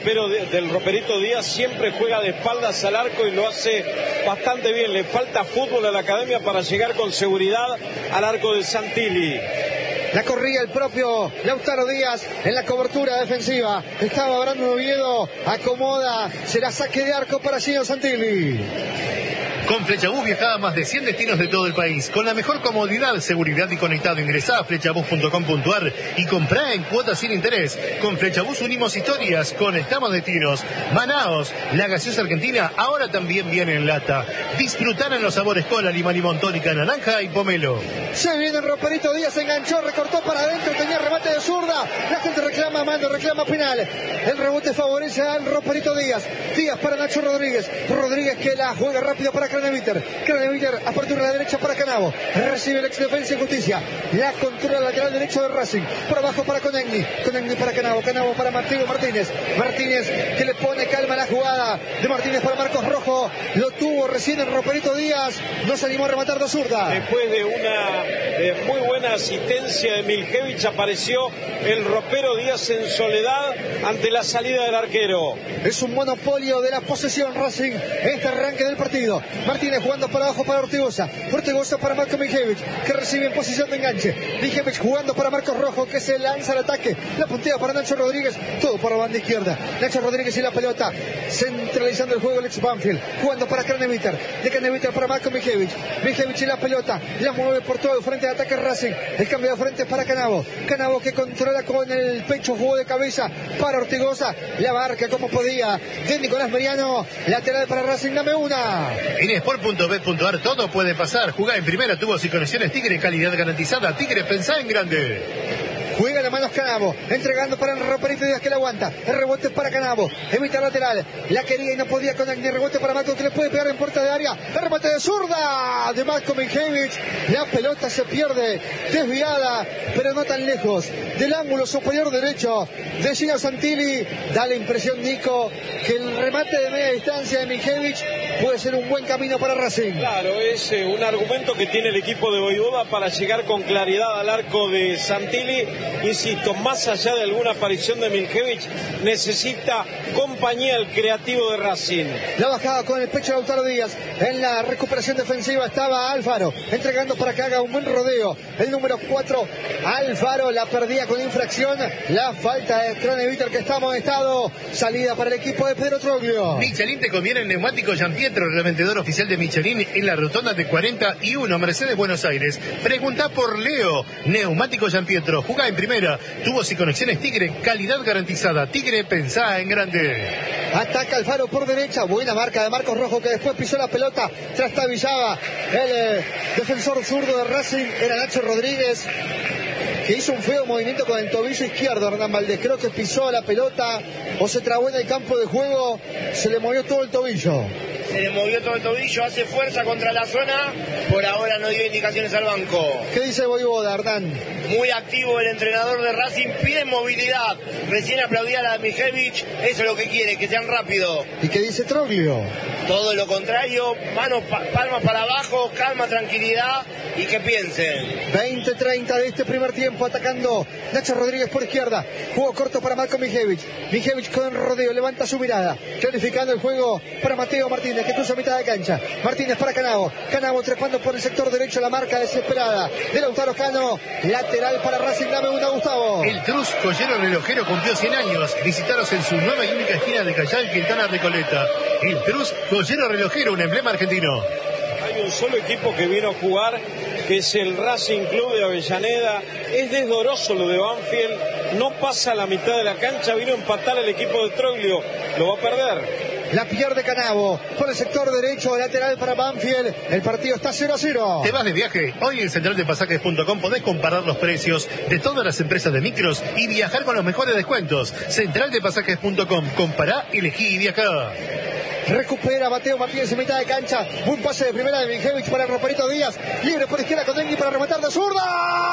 [SPEAKER 5] del Roperito Díaz, siempre juega de espaldas al arco y lo hace bastante bien. Le falta fútbol a la academia para llegar con seguridad al arco de Santilli.
[SPEAKER 1] La corría el propio Lautaro Díaz en la cobertura defensiva. Estaba Brandon Oviedo, acomoda, será saque de arco para Gino Santilli.
[SPEAKER 3] Con Flechabús viajá a más de 100 destinos de todo el país. Con la mejor comodidad, seguridad y conectado. Ingresá a flechabús.com.ar y comprá en cuotas sin interés. Con Flechabús unimos historias, conectamos destinos. Manaos, la gaseosa argentina, ahora también viene en lata. Disfrutar en los sabores cola, lima, limón, tónica, naranja y pomelo.
[SPEAKER 1] Se viene el Roperito Díaz, enganchó, recortó para adentro, tenía remate de zurda. La gente reclama mando, reclama penal. El rebote favorece al Roperito Díaz. Díaz para Nacho Rodríguez. Rodríguez que la juega rápido para Craneviter, apertura a la derecha para Canavo, recibe el ex Defensa y Justicia, la controla lateral derecho de Racing, por abajo para Konechny para Canavo para Martínez que le pone calma a la jugada de Martínez para Marcos Rojo, lo tuvo recién el Roperito Díaz, no se animó a rematar de zurda.
[SPEAKER 5] Después de una muy buena asistencia de Miljevich, apareció el Ropero Díaz en soledad ante la salida del arquero.
[SPEAKER 1] Es un monopolio de la posesión Racing, este arranque del partido. Martínez jugando para abajo para Ortigosa para Marco Miljevich, que recibe en posición de enganche. Miljevich jugando para Marcos Rojo, que se lanza al ataque, la puntea para Nacho Rodríguez, todo por la banda izquierda. Nacho Rodríguez y la pelota, centralizando el juego el ex Banfield, jugando para Craneviter, de Craneviter para Marco Miljevich y la pelota, la mueve por todo el frente de ataque Racing, el cambio de frente para Canavo que controla con el pecho, juego de cabeza para Ortigosa, la marca como podía de Nicolás Meriano, lateral para Racing, dame una.
[SPEAKER 3] En sport.bet.ar todo puede pasar. Jugá en primera, tubos y conexiones Tigre, calidad garantizada. Tigre, pensá en grande.
[SPEAKER 1] Juega las manos Canavo, entregando para el Roperito Díaz, que la aguanta. El rebote para Canavo, evita lateral. La quería y no podía con el rebote para Marco, que le puede pegar en puerta de área. El remate de zurda de Marco Miljevich. La pelota se pierde, desviada, pero no tan lejos del ángulo superior derecho de Gino Santilli. Da la impresión, Nico, que el remate de media distancia de Miljevich puede ser un buen camino para Racing.
[SPEAKER 5] Claro, es un argumento que tiene el equipo de Voivoda para llegar con claridad al arco de Santilli. Insisto, más allá de alguna aparición de Miljevich, necesita compañía el creativo de Racing.
[SPEAKER 1] La bajada con el pecho de Lautaro Díaz. En la recuperación defensiva estaba Alfaro, entregando para que haga un buen rodeo. El número 4, Alfaro, la perdía con infracción. La falta de Craneviter, que está amonestado. Salida para el equipo de Pedro Troglio.
[SPEAKER 3] Michelin te conviene en neumático Giampietro, revendedor oficial de Michelin en la rotonda de 41, Mercedes, Buenos Aires. Pregunta por Leo. Neumático Giampietro, jugá en primera, tubos y conexiones Tigre, calidad garantizada. Tigre, pensá en grande.
[SPEAKER 1] Ataca Alfaro por derecha, buena marca de Marcos Rojo, que después pisó la pelota, trastabillaba el defensor zurdo de Racing, era Nacho Rodríguez, que hizo un feo movimiento con el tobillo izquierdo. Hernán Valdés, creo que pisó la pelota o se trabó en el campo de juego, se le movió todo el tobillo.
[SPEAKER 4] Se le movió todo el tobillo, hace fuerza contra la zona, por ahora no dio indicaciones al banco.
[SPEAKER 1] ¿Qué dice Voivoda, Hernán?
[SPEAKER 4] Muy activo el entrenador de Racing, pide movilidad, recién aplaudía a la Miljevich, eso es lo que quiere, que sean rápidos.
[SPEAKER 1] ¿Y qué dice Troglio?
[SPEAKER 4] Todo lo contrario, manos, palmas para abajo, calma, tranquilidad y que piensen.
[SPEAKER 1] 20-30 de este primer tiempo, atacando Nacho Rodríguez por izquierda, juego corto para Marco Miljevich con el rodeo, levanta su mirada, clarificando el juego para Mateo Martínez, que cruza mitad de cancha. Martínez para Canavo trepando por el sector derecho, la marca desesperada de Lautaro Cano, lateral para Racing, dame una, Gustavo.
[SPEAKER 3] El Trus Joyero Relojero cumplió 100 años. Visitaros en su nueva y única esquina de Callao, Quintana, Recoleta. El Trus Joyero Relojero, un emblema argentino.
[SPEAKER 5] Hay un solo equipo que vino a jugar, que es el Racing Club de Avellaneda. Es desdoroso lo de Banfield, no pasa la mitad de la cancha, vino a empatar el equipo de Troglio, lo va a perder.
[SPEAKER 1] La pierde Canavo por el sector derecho, lateral para Banfield. El partido está 0-0.
[SPEAKER 3] ¿Te vas de viaje? Hoy en centraldepasajes.com podés comparar los precios de todas las empresas de micros y viajar con los mejores descuentos. Centraldepasajes.com, compará, elegí y viajá.
[SPEAKER 1] Recupera Mateo Martínez en mitad de cancha. Buen pase de primera de Mijevic para Roperito Díaz. Libre por izquierda con Negni para rematar de zurda.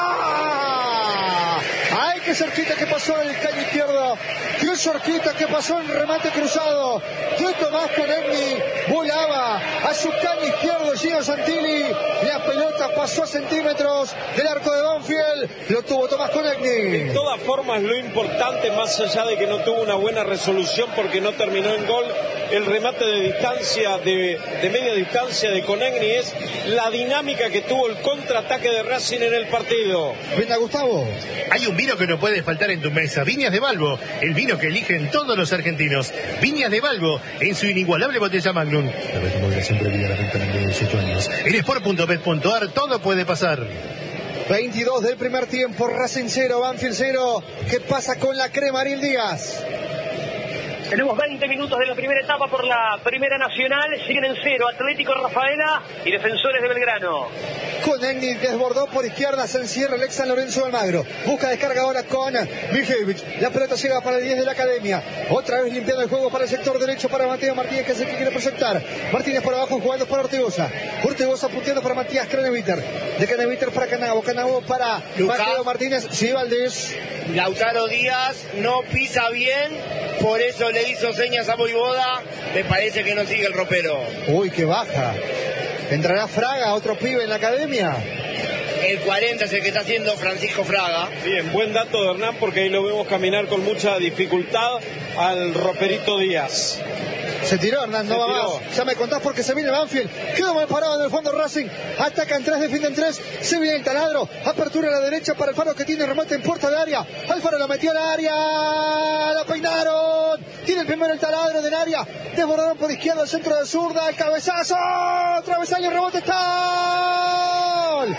[SPEAKER 1] ¡Ay, qué cerquita que pasó en el caño izquierdo! ¡Qué cerquita que pasó en remate cruzado! ¡Qué Tomás Conegni! Volaba a su caño izquierdo Gio Santilli. La pelota pasó a centímetros del arco de Banfield. Lo tuvo Tomás Conegni.
[SPEAKER 5] De todas formas, lo importante, más allá de que no tuvo una buena resolución porque no terminó en gol, el remate de distancia, de media distancia de Conegni, es la dinámica que tuvo el contraataque de Racing en el partido.
[SPEAKER 1] Venga, Gustavo.
[SPEAKER 3] Hay un vino que no puede faltar en tu mesa. Viñas de Balbo, el vino que eligen todos los argentinos. Viñas de Balbo, en su inigualable botella Magnum. La recomendación previa a la venta de 18 años. En sport.bet.ar todo puede pasar.
[SPEAKER 1] 22 del primer tiempo, Racing 0, Banfield 0. ¿Qué pasa con la crema, Ariel Díaz?
[SPEAKER 2] Tenemos 20 minutos de la primera etapa por la Primera Nacional. Siguen en 0 Atlético Rafaela y Defensores de Belgrano.
[SPEAKER 1] Conegni desbordó por izquierda, se encierra el ex San Lorenzo de Almagro. Busca descarga ahora con Mijevic. La pelota llega para el 10 de la Academia. Otra vez limpiando el juego para el sector derecho para Mateo Martínez, que es el que quiere proyectar. Martínez por abajo jugando para Ortigosa. Ortigosa punteando para Matías Craneviter. De Craneviter para Canavo. Canavo para
[SPEAKER 4] Lucas.
[SPEAKER 1] Mateo Martínez. Sí, Valdés.
[SPEAKER 4] Lautaro Díaz no pisa bien, por eso le hizo señas a Voivoda. Me parece que no sigue el ropero.
[SPEAKER 1] Uy, qué baja. ¿Entrará Fraga, otro pibe en la Academia?
[SPEAKER 4] El 40 es el que está haciendo Francisco Fraga.
[SPEAKER 5] Bien, buen dato de Hernán porque ahí lo vemos caminar con mucha dificultad al Roperito Díaz.
[SPEAKER 1] Se tiró Hernán, no
[SPEAKER 5] Se
[SPEAKER 1] va
[SPEAKER 5] tiró.
[SPEAKER 1] más. Ya me contás porque se viene Banfield. Quedó mal parado en el fondo Racing. Atacan 3, defienden 3. Se viene el taladro. Apertura a la derecha para Alfaro, que tiene remate en puerta de área. Alfaro la metió al área. La peinaron. Tiene el primero el taladro del área. Desbordaron por izquierda el centro de zurda. El cabezazo. Travesaño, rebote. ¡Está! ¡Gol!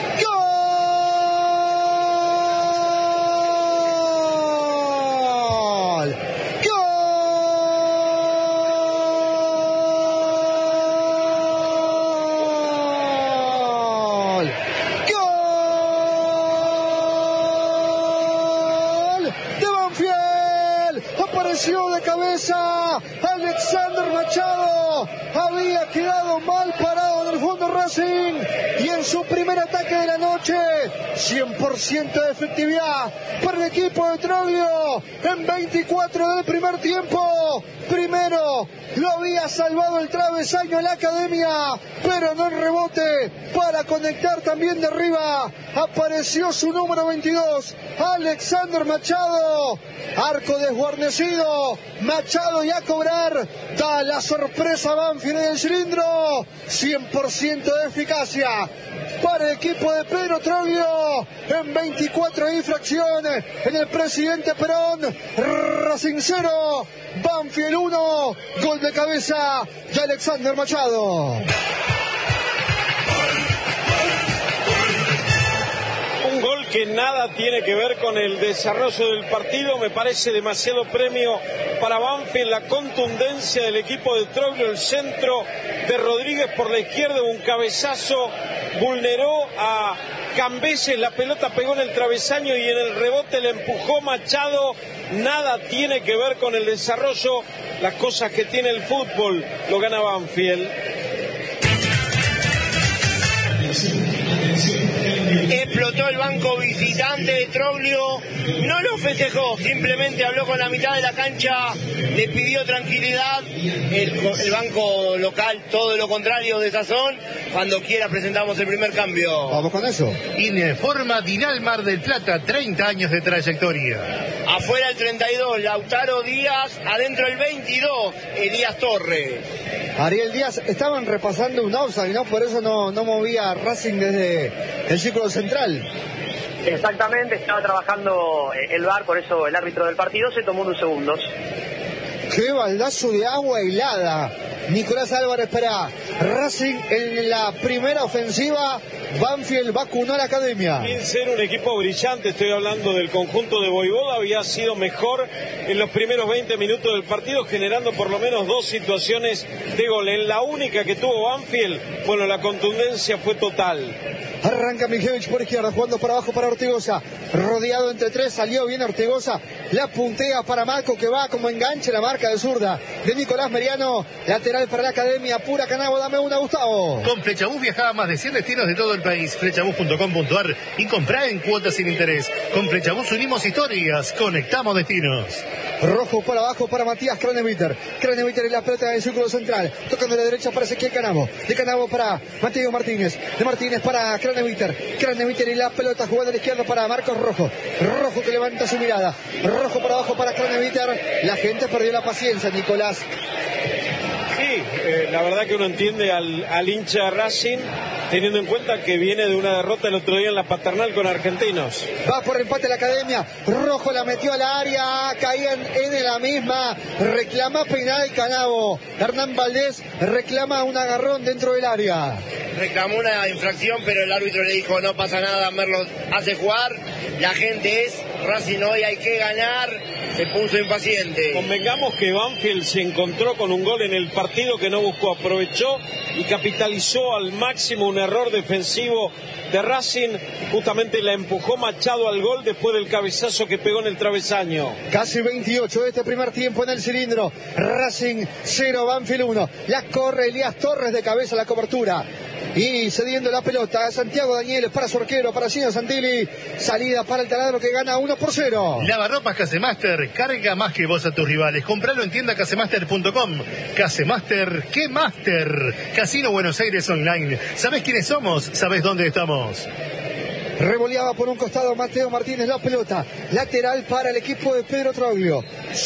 [SPEAKER 1] De cabeza Alexander Machado, había quedado mal parado en el fondo Racing y en su primer ataque de la noche 100% de efectividad para el equipo de Troglio en 24 del primer tiempo. Primero lo había salvado el travesaño en la Academia, pero no el rebote para conectar también de arriba. Apareció su número 22, Alexander Machado. Arco desguarnecido, Machado y a cobrar. Da la sorpresa Banfield en el cilindro. 100% de eficacia para el equipo de Pedro Troglio en 24 infracciones en el Presidente Perón. Racing 0, Banfield 1, gol de cabeza de Alexander Machado.
[SPEAKER 5] Un gol que nada tiene que ver con el desarrollo del partido. Me parece demasiado premio para Banfield la contundencia del equipo de Troglio. El centro de Rodríguez por la izquierda, un cabezazo, vulneró a Cambeses, la pelota pegó en el travesaño y en el rebote le empujó Machado. Nada tiene que ver con el desarrollo. Las cosas que tiene el fútbol lo gana Banfield.
[SPEAKER 4] Explotó el banco visitante de Troglio, no lo festejó, simplemente habló con la mitad de la cancha, le pidió tranquilidad. El banco local, todo lo contrario de Sazón. Cuando quiera presentamos el primer cambio.
[SPEAKER 1] Vamos con eso.
[SPEAKER 3] Informa Dinal Mar del Plata, 30 años de trayectoria.
[SPEAKER 4] Afuera el 32, Lautaro Díaz. Adentro el 22, Elías Torres.
[SPEAKER 1] Ariel Díaz, estaban repasando un offside, ¿no? Por eso no movía Racing desde el círculo central.
[SPEAKER 2] Exactamente, estaba trabajando el VAR, por eso el árbitro del partido se tomó unos segundos.
[SPEAKER 1] ¡Qué baldazo de agua helada! Nicolás Álvarez para Racing en la primera ofensiva, Banfield vacunó a la academia.
[SPEAKER 5] Sin ser un equipo brillante, estoy hablando del conjunto de Voivoda, había sido mejor en los primeros 20 minutos del partido, generando por lo menos 2 situaciones de gol. En la única que tuvo Banfield, bueno, la contundencia fue total.
[SPEAKER 1] Arranca Mijevich por izquierda, jugando para abajo para Ortigosa, rodeado entre 3, salió bien Ortigosa, la puntea para Marco, que va como enganche, la marca de zurda de Nicolás Meriano, lateral para la academia, pura Canabo. Dame una, Gustavo.
[SPEAKER 3] Con Flechabús viajaba a más de 100 destinos de todo el país. Flechabús.com.ar y comprá en cuotas sin interés. Con Flechabús unimos historias, conectamos destinos.
[SPEAKER 1] Rojo para abajo para Matías Craneviter. Craneviter en la pelota del círculo central, tocando a la derecha para Ezequiel Canabo. De Canabo para Mateo Martínez. De Martínez para Craneviter. Craneviter en la pelota, jugando a la izquierda para Marcos Rojo. Rojo que levanta su mirada. Rojo para abajo para Craneviter. La gente perdió la paciencia, Nicolás.
[SPEAKER 5] Sí, la verdad que uno entiende al hincha de Racing, teniendo en cuenta que viene de una derrota el otro día en la Paternal con Argentinos.
[SPEAKER 1] Va por empate la academia, Rojo la metió al área, caían en la misma, reclama penal Canabo. Hernán Valdés reclama un agarrón dentro del área.
[SPEAKER 4] Reclamó una infracción, pero el árbitro le dijo no pasa nada, Merlo hace jugar, la gente es Racing hoy, hay que ganar, se puso impaciente.
[SPEAKER 5] Convengamos que Banfield se encontró con un gol en el partido que no buscó, aprovechó y capitalizó al máximo un error defensivo de Racing, justamente la empujó Machado al gol después del cabezazo que pegó en el travesaño.
[SPEAKER 1] Casi 28 de este primer tiempo en el cilindro. Racing 0, Banfield 1. La corre Elías Torres de cabeza a la cobertura. Y cediendo la pelota a Santiago Danieles para su arquero, para Gino Santilli. Salida para el taladro que gana 1-0.
[SPEAKER 3] Lavarropas Casemaster, carga más que vos a tus rivales. Compralo en tienda casemaster.com. Casemaster, ¿qué Master? Casino Buenos Aires Online. ¿Sabés quiénes somos? ¿Sabés dónde estamos?
[SPEAKER 1] Revoleaba por un costado Mateo Martínez la pelota. Lateral para el equipo de Pedro Troglio.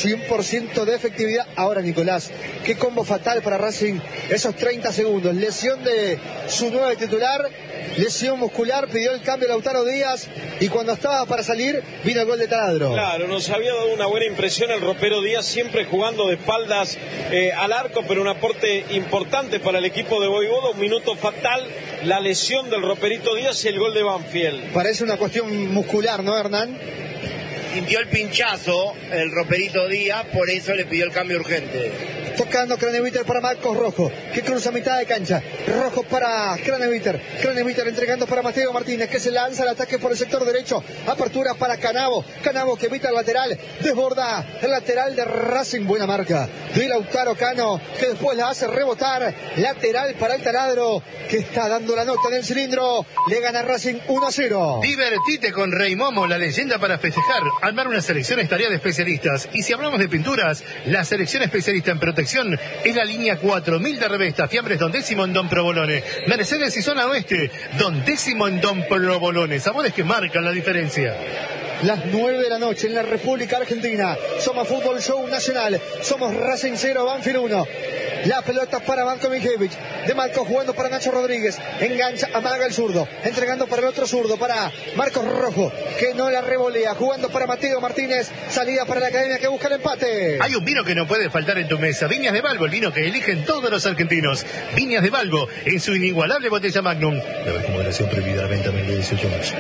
[SPEAKER 1] 100% de efectividad. Ahora, Nicolás, qué combo fatal para Racing. Esos 30 segundos. Lesión de su 9 titular. Lesión muscular. Pidió el cambio Lautaro Díaz. Y cuando estaba para salir, vino el gol de Taladro.
[SPEAKER 5] Claro, nos había dado una buena impresión el ropero Díaz, siempre jugando de espaldas al arco, pero un aporte importante para el equipo de Voivoda. Un minuto fatal. La lesión del roperito Díaz y el gol de Banfield.
[SPEAKER 1] Parece una cuestión muscular, ¿no, Hernán?
[SPEAKER 4] Sintió el pinchazo el roperito Díaz, por eso le pidió el cambio urgente.
[SPEAKER 1] Tocando Craneviter para Marcos Rojo, que cruza a mitad de cancha. Rojo para Craneviter. Craneviter entregando para Mateo Martínez, que se lanza al ataque por el sector derecho. Apertura para Canabo. Canabo que evita el lateral. Desborda el lateral de Racing. Buena marca de Lautaro Cano, que después la hace rebotar. Lateral para el taladro, que está dando la nota en el cilindro. Le gana Racing 1-0.
[SPEAKER 3] Divertite con Rey Momo, la leyenda para festejar. Armar una selección es tarea de especialistas. Y si hablamos de pinturas, la selección especialista en protección es la línea 4000 de Revesta. Fiambres Don Décimo en Don Provolone. Mercedes y zona oeste, Don Décimo en Don Provolone. Sabores que marcan la diferencia.
[SPEAKER 1] Las 9 de la noche en la República Argentina. Somos Fútbol Show Nacional. Somos Racing 0, Banfield 1. La pelota para Marco Mijevich. De Marco jugando para Nacho Rodríguez. Engancha, amaga el zurdo. Entregando para el otro zurdo, para Marcos Rojo, que no la revolea. Jugando para Mateo Martínez. Salida para la academia que busca el empate.
[SPEAKER 3] Hay un vino que no puede faltar en tu mesa. Viñas de Balbo, el vino que eligen todos los argentinos. Viñas de Balbo, en su inigualable botella Magnum. La recomendación prohibida a la venta menor de 18 años.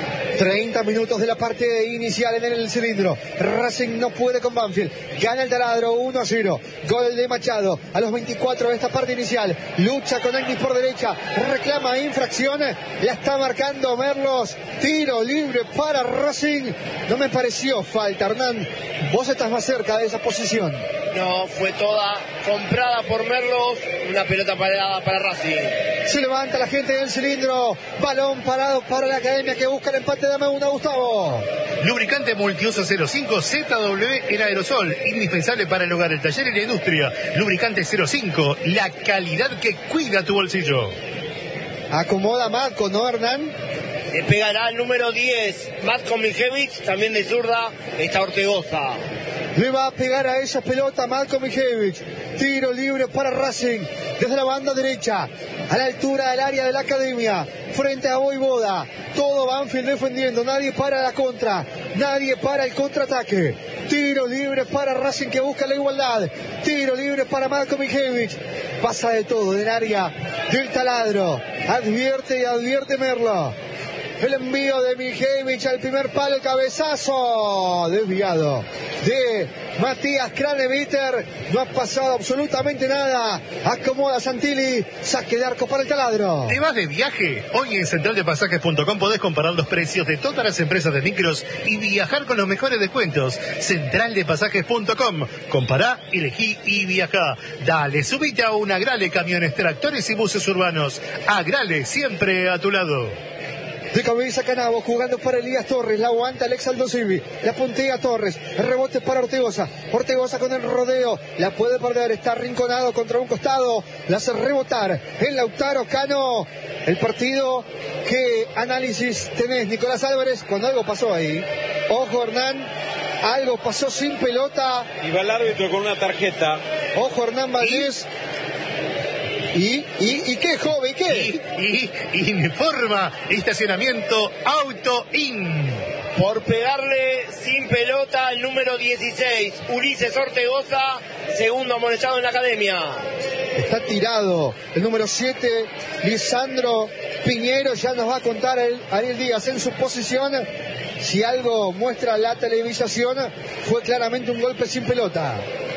[SPEAKER 1] 30 minutos de la parte inicial en el cilindro. Racing no puede con Banfield. Gana el taladro 1-0. Gol de Machado a los 24 de esta parte inicial. Lucha con Agnis por derecha. Reclama infracción. La está marcando Merlos. Tiro libre para Racing. No me pareció falta, Hernán. Vos estás más cerca de esa posición.
[SPEAKER 4] No, fue toda comprada por Merlos. Una pelota parada para Racing.
[SPEAKER 1] Se levanta la gente del cilindro. Balón parado para la academia que busca el empate. Dame una, Gustavo.
[SPEAKER 3] Lubricante multiuso 05 ZW en aerosol. Indispensable para el hogar, el taller y la industria. Lubricante 05. La calidad que cuida tu bolsillo.
[SPEAKER 1] Acomoda Matko, ¿no, Hernán?
[SPEAKER 4] Le pegará el número 10. Matko Mijevich, también de zurda, está Ortegoza.
[SPEAKER 1] Le va a pegar a esa pelota Marco Mijevich. Tiro libre para Racing. Desde la banda derecha. A la altura del área de la academia. Frente a Voivoda. Todo Banfield defendiendo. Nadie para la contra. Nadie para el contraataque. Tiro libre para Racing que busca la igualdad. Tiro libre para Marco Mijevich. Pasa de todo en área del Taladro. Advierte y advierte Merlo. El envío de Mijevich al primer palo, el cabezazo desviado de Matías Craneviter. No ha pasado absolutamente nada. Acomoda Santilli, saque de arco para el Taladro.
[SPEAKER 3] ¿Te vas de viaje? Hoy en centraldepasajes.com podés comparar los precios de todas las empresas de micros y viajar con los mejores descuentos. Centraldepasajes.com. Compará, elegí y viajá. Dale, subite a una Agrale, camiones, tractores y buses urbanos. Agrale, siempre a tu lado.
[SPEAKER 1] De cabeza Canavo, jugando para Elías Torres, la aguanta Alex Aldosivi, la puntea Torres, el rebote para Ortegoza, Ortegoza con el rodeo, la puede perder, está arrinconado contra un costado, la hace rebotar el Lautaro Cano. El partido, ¿qué análisis tenés, Nicolás Álvarez, cuando algo pasó ahí? Ojo Hernán, algo pasó sin pelota.
[SPEAKER 5] Y va el árbitro con una tarjeta.
[SPEAKER 1] Ojo Hernán Valdés. ¿Y qué, joven? ¿Qué?
[SPEAKER 3] Y informa estacionamiento Auto In.
[SPEAKER 4] Por pegarle sin pelota al número 16, Ulises Ortegoza, segundo amonestado en la academia.
[SPEAKER 1] Está tirado el número 7, Lisandro Piñero. Ya nos va a contar Ariel Díaz en su posición. Si algo muestra la televisación, fue claramente un golpe sin pelota.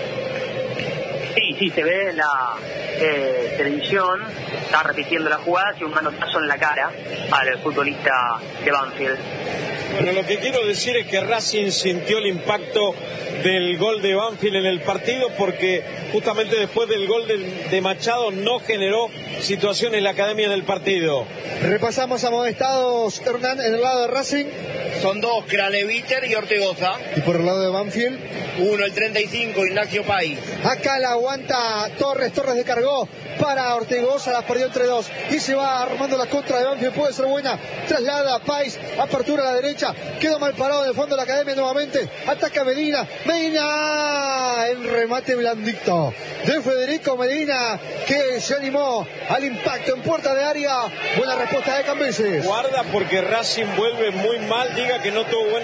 [SPEAKER 2] Sí, se ve en la televisión, está repitiendo la jugada y un manotazo en la cara al futbolista de Banfield.
[SPEAKER 5] Bueno, lo que quiero decir es que Racing sintió el impacto del gol de Banfield en el partido, porque justamente después del gol de Machado no generó situación en la academia del partido.
[SPEAKER 1] Repasamos amonestados, Hernán, en el lado de Racing.
[SPEAKER 4] Son dos, Craneviter y Ortegoza.
[SPEAKER 1] Y por el lado de Banfield,
[SPEAKER 4] uno, el 35, Ignacio País.
[SPEAKER 1] Acá la aguanta Torres descargó para Ortegoza, la perdió entre dos y se va armando la contra de Banfield, puede ser buena, traslada País, apertura a la derecha, quedó mal parado en el fondo de la academia nuevamente, ataca Medina, el remate blandito de Federico Medina, que se animó al impacto en puerta de área. Buena respuesta de Cambeses.
[SPEAKER 5] Guarda, porque Racing vuelve muy mal, diga que no tuvo buena